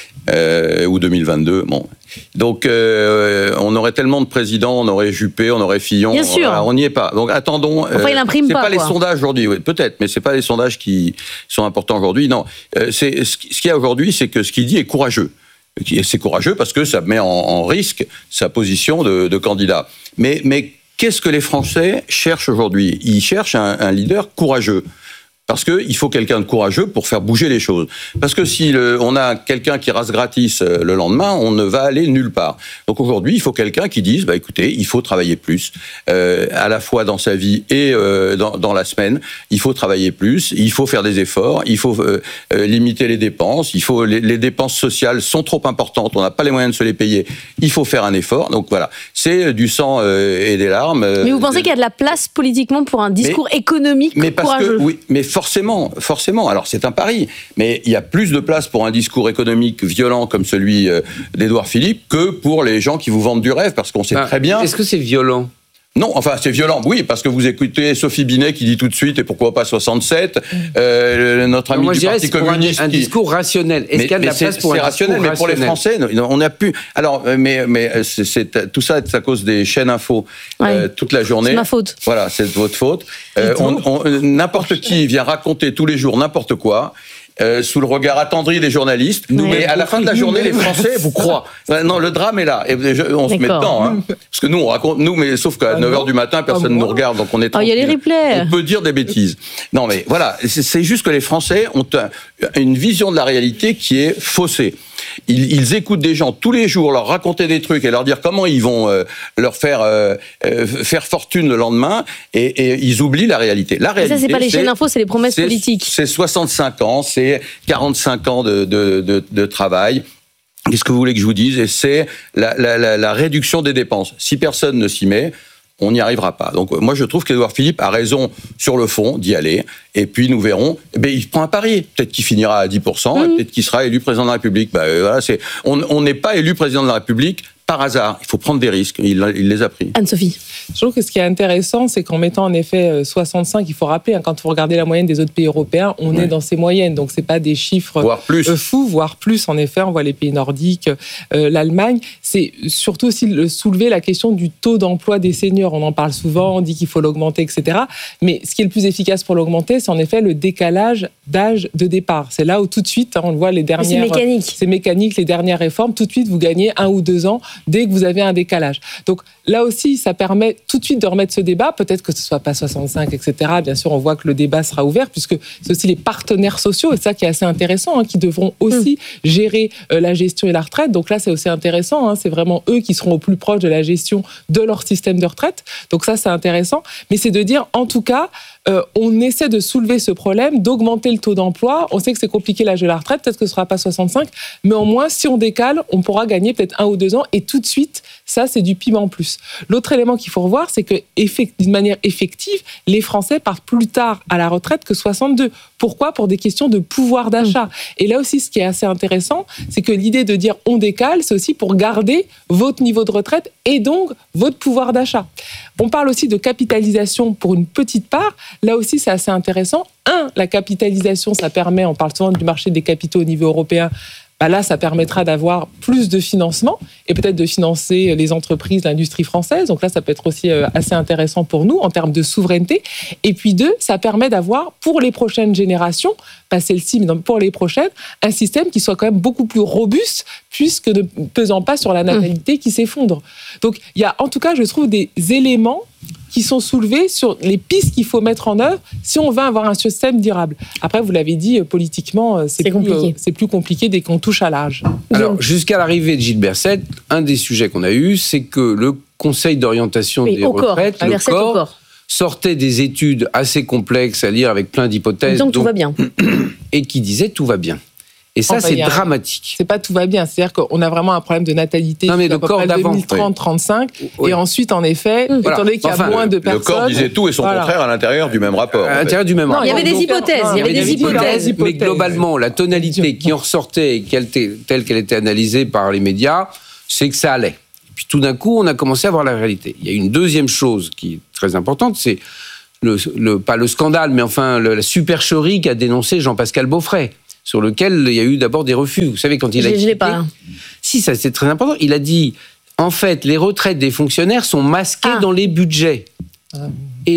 euh, ou deux mille vingt-deux, bon... Donc, euh, on aurait tellement de présidents, on aurait Juppé, on aurait Fillon, Bien sûr. On n'y est pas. Donc, attendons. Enfin, il imprime c'est pas. pas quoi. les sondages aujourd'hui, oui, peut-être, mais c'est pas les sondages qui sont importants aujourd'hui. Non, euh, c'est ce qu'il y a aujourd'hui, c'est que ce qu'il dit est courageux. C'est courageux parce que ça met en, en risque sa position de, de candidat. Mais, mais qu'est-ce que les Français cherchent aujourd'hui? Ils cherchent un, un leader courageux. Parce qu'il faut quelqu'un de courageux pour faire bouger les choses. Parce que si le, on a quelqu'un qui rase gratis le lendemain, on ne va aller nulle part. Donc aujourd'hui, il faut quelqu'un qui dise, bah écoutez, il faut travailler plus, euh, à la fois dans sa vie et euh, dans, dans la semaine. Il faut travailler plus, il faut faire des efforts, il faut euh, euh, limiter les dépenses, il faut les, les dépenses sociales sont trop importantes, on n'a pas les moyens de se les payer. Il faut faire un effort. Donc voilà, c'est du sang euh, et des larmes. Mais vous pensez euh, qu'il y a de la place politiquement pour un discours mais, économique mais parce courageux? que, oui, mais Forcément, forcément. Alors c'est un pari, mais il y a plus de place pour un discours économique violent comme celui d'Édouard Philippe que pour les gens qui vous vendent du rêve, parce qu'on sait ah, très bien. Est-ce que c'est violent ? Non, enfin c'est violent, oui, parce que vous écoutez Sophie Binet qui dit tout de suite, et pourquoi pas soixante-sept, euh, notre ami non, du Parti communiste. Un, un qui... discours rationnel. Est-ce mais, qu'il y a de la place pour un rationnel, discours mais pour les Français, on a pu. Alors, mais, mais c'est, c'est, tout ça, c'est à cause des chaînes info ouais. euh, toute la journée. C'est ma faute. Voilà, c'est votre faute. Euh, on, on, n'importe qui vient raconter tous les jours n'importe quoi. Euh, sous le regard attendri des journalistes, nous, mais à la fin de la journée, les Français vous croient. Non, le drame est là. Et on D'accord. se met dedans. Hein. Parce que nous, on raconte, nous, mais sauf qu'à neuf heures du matin, personne ne nous regarde, donc on est tranquille. Il oh, y a les replays. On peut dire des bêtises. Non, mais voilà, c'est, c'est juste que les Français ont un, une vision de la réalité qui est faussée. Ils, ils écoutent des gens tous les jours leur raconter des trucs et leur dire comment ils vont euh, leur faire euh, euh, faire fortune le lendemain, et, et ils oublient la réalité. La réalité, ça, c'est pas les chaînes d'infos, c'est les promesses c'est, politiques. C'est soixante-cinq ans, c'est quarante-cinq ans de, de, de, de travail. Qu'est-ce que vous voulez que je vous dise? Et c'est la, la, la, la réduction des dépenses. Si personne ne s'y met, on n'y arrivera pas. Donc moi, je trouve qu'Édouard Philippe a raison sur le fond d'y aller. Et puis nous verrons. Eh bien, il prend un pari. Peut-être qu'il finira à dix pour cent, mmh. et peut-être qu'il sera élu président de la République. Ben, voilà, c'est... On n'est pas élu président de la République par hasard. Il faut prendre des risques. Il, il les a pris. Anne-Sophie. Je trouve que ce qui est intéressant, c'est qu'en mettant en effet soixante-cinq, il faut rappeler, hein, quand vous regardez la moyenne des autres pays européens, on ouais. est dans ces moyennes. Donc, ce n'est pas des chiffres voire plus. Euh, fous, voire plus. En effet, on voit les pays nordiques, euh, l'Allemagne. C'est surtout aussi le, soulever la question du taux d'emploi des seniors. On en parle souvent, on dit qu'il faut l'augmenter, et cetera. Mais ce qui est le plus efficace pour l'augmenter, c'est en effet le décalage d'âge de départ. C'est là où tout de suite, hein, on le voit, les dernières... Mais c'est mécanique. C'est mécanique, les dernières réformes. Tout de suite, vous gagnez un ou deux ans dès que vous avez un décalage. Donc, là aussi, ça permet tout de suite de remettre ce débat. Peut-être que ce ne soit pas soixante-cinq, et cetera. Bien sûr, on voit que le débat sera ouvert, puisque c'est aussi les partenaires sociaux, et ça qui est assez intéressant, hein, qui devront aussi mmh. gérer euh, la gestion et la retraite. Donc là, c'est aussi intéressant. Hein, c'est vraiment eux qui seront au plus proche de la gestion de leur système de retraite. Donc ça, c'est intéressant. Mais c'est de dire, en tout cas, euh, on essaie de soulever ce problème, d'augmenter le taux d'emploi. On sait que c'est compliqué l'âge de la retraite, peut-être que ce ne sera pas soixante-cinq, mais au moins, si on décale, on pourra gagner peut-être un ou deux ans, et tout de suite, ça, c'est du piment en plus. L'autre élément qu'il faut revoir, c'est que, d'une manière effective, les Français partent plus tard à la retraite que soixante-deux. Pourquoi ? Pour des questions de pouvoir d'achat. Et là aussi, ce qui est assez intéressant, c'est que l'idée de dire on décale, c'est aussi pour garder votre niveau de retraite et donc votre pouvoir d'achat. On parle aussi de capitalisation pour une petite part. Là aussi, c'est assez intéressant. Un, la capitalisation, ça permet, on parle souvent du marché des capitaux au niveau européen, bah là, ça permettra d'avoir plus de financement et peut-être de financer les entreprises, l'industrie française. Donc là, ça peut être aussi assez intéressant pour nous en termes de souveraineté. Et puis deux, ça permet d'avoir pour les prochaines générations, pas celle-ci, mais pour les prochaines, un système qui soit quand même beaucoup plus robuste puisque ne pesant pas sur la natalité qui s'effondre. Donc il y a en tout cas, je trouve, des éléments qui sont soulevés sur les pistes qu'il faut mettre en œuvre si on veut avoir un système durable. Après, vous l'avez dit, politiquement, c'est, c'est, plus, compliqué. Euh, c'est plus compliqué dès qu'on touche à l'âge. Alors, jusqu'à l'arrivée de Gilles Berset, un des sujets qu'on a eu, c'est que le Conseil d'orientation oui, des retraites, corps, le C O R, corps, sortait des études assez complexes à lire avec plein d'hypothèses. Donc, tout va bien. Et qui disait tout va bien. Et ça, enfin, c'est a, dramatique. C'est pas tout va bien. C'est-à-dire qu'on a vraiment un problème de natalité non, mais le corps d'avant, deux mille trente trente-cinq. Oui. Et ensuite, en effet, mmh. voilà. étant donné qu'il y a enfin, moins de personnes... Le corps disait tout et son voilà. contraire à l'intérieur du même rapport. À l'intérieur du même non, rapport. Il y avait des hypothèses. Non, il y avait des hypothèses. hypothèses. Mais globalement, la tonalité qui en ressortait, telle qu'elle était analysée par les médias, c'est que ça allait. Et puis tout d'un coup, on a commencé à voir la réalité. Il y a une deuxième chose qui est très importante, c'est le, le, pas le scandale, mais enfin le, la supercherie qu'a dénoncé Jean-Pascal Beaufret, sur lequel il y a eu d'abord des refus. Vous savez, quand il a expliqué... Je l'ai pas. Si, ça c'est très important. Il a dit, en fait, les retraites des fonctionnaires sont masquées ah. dans les budgets. Ah. Et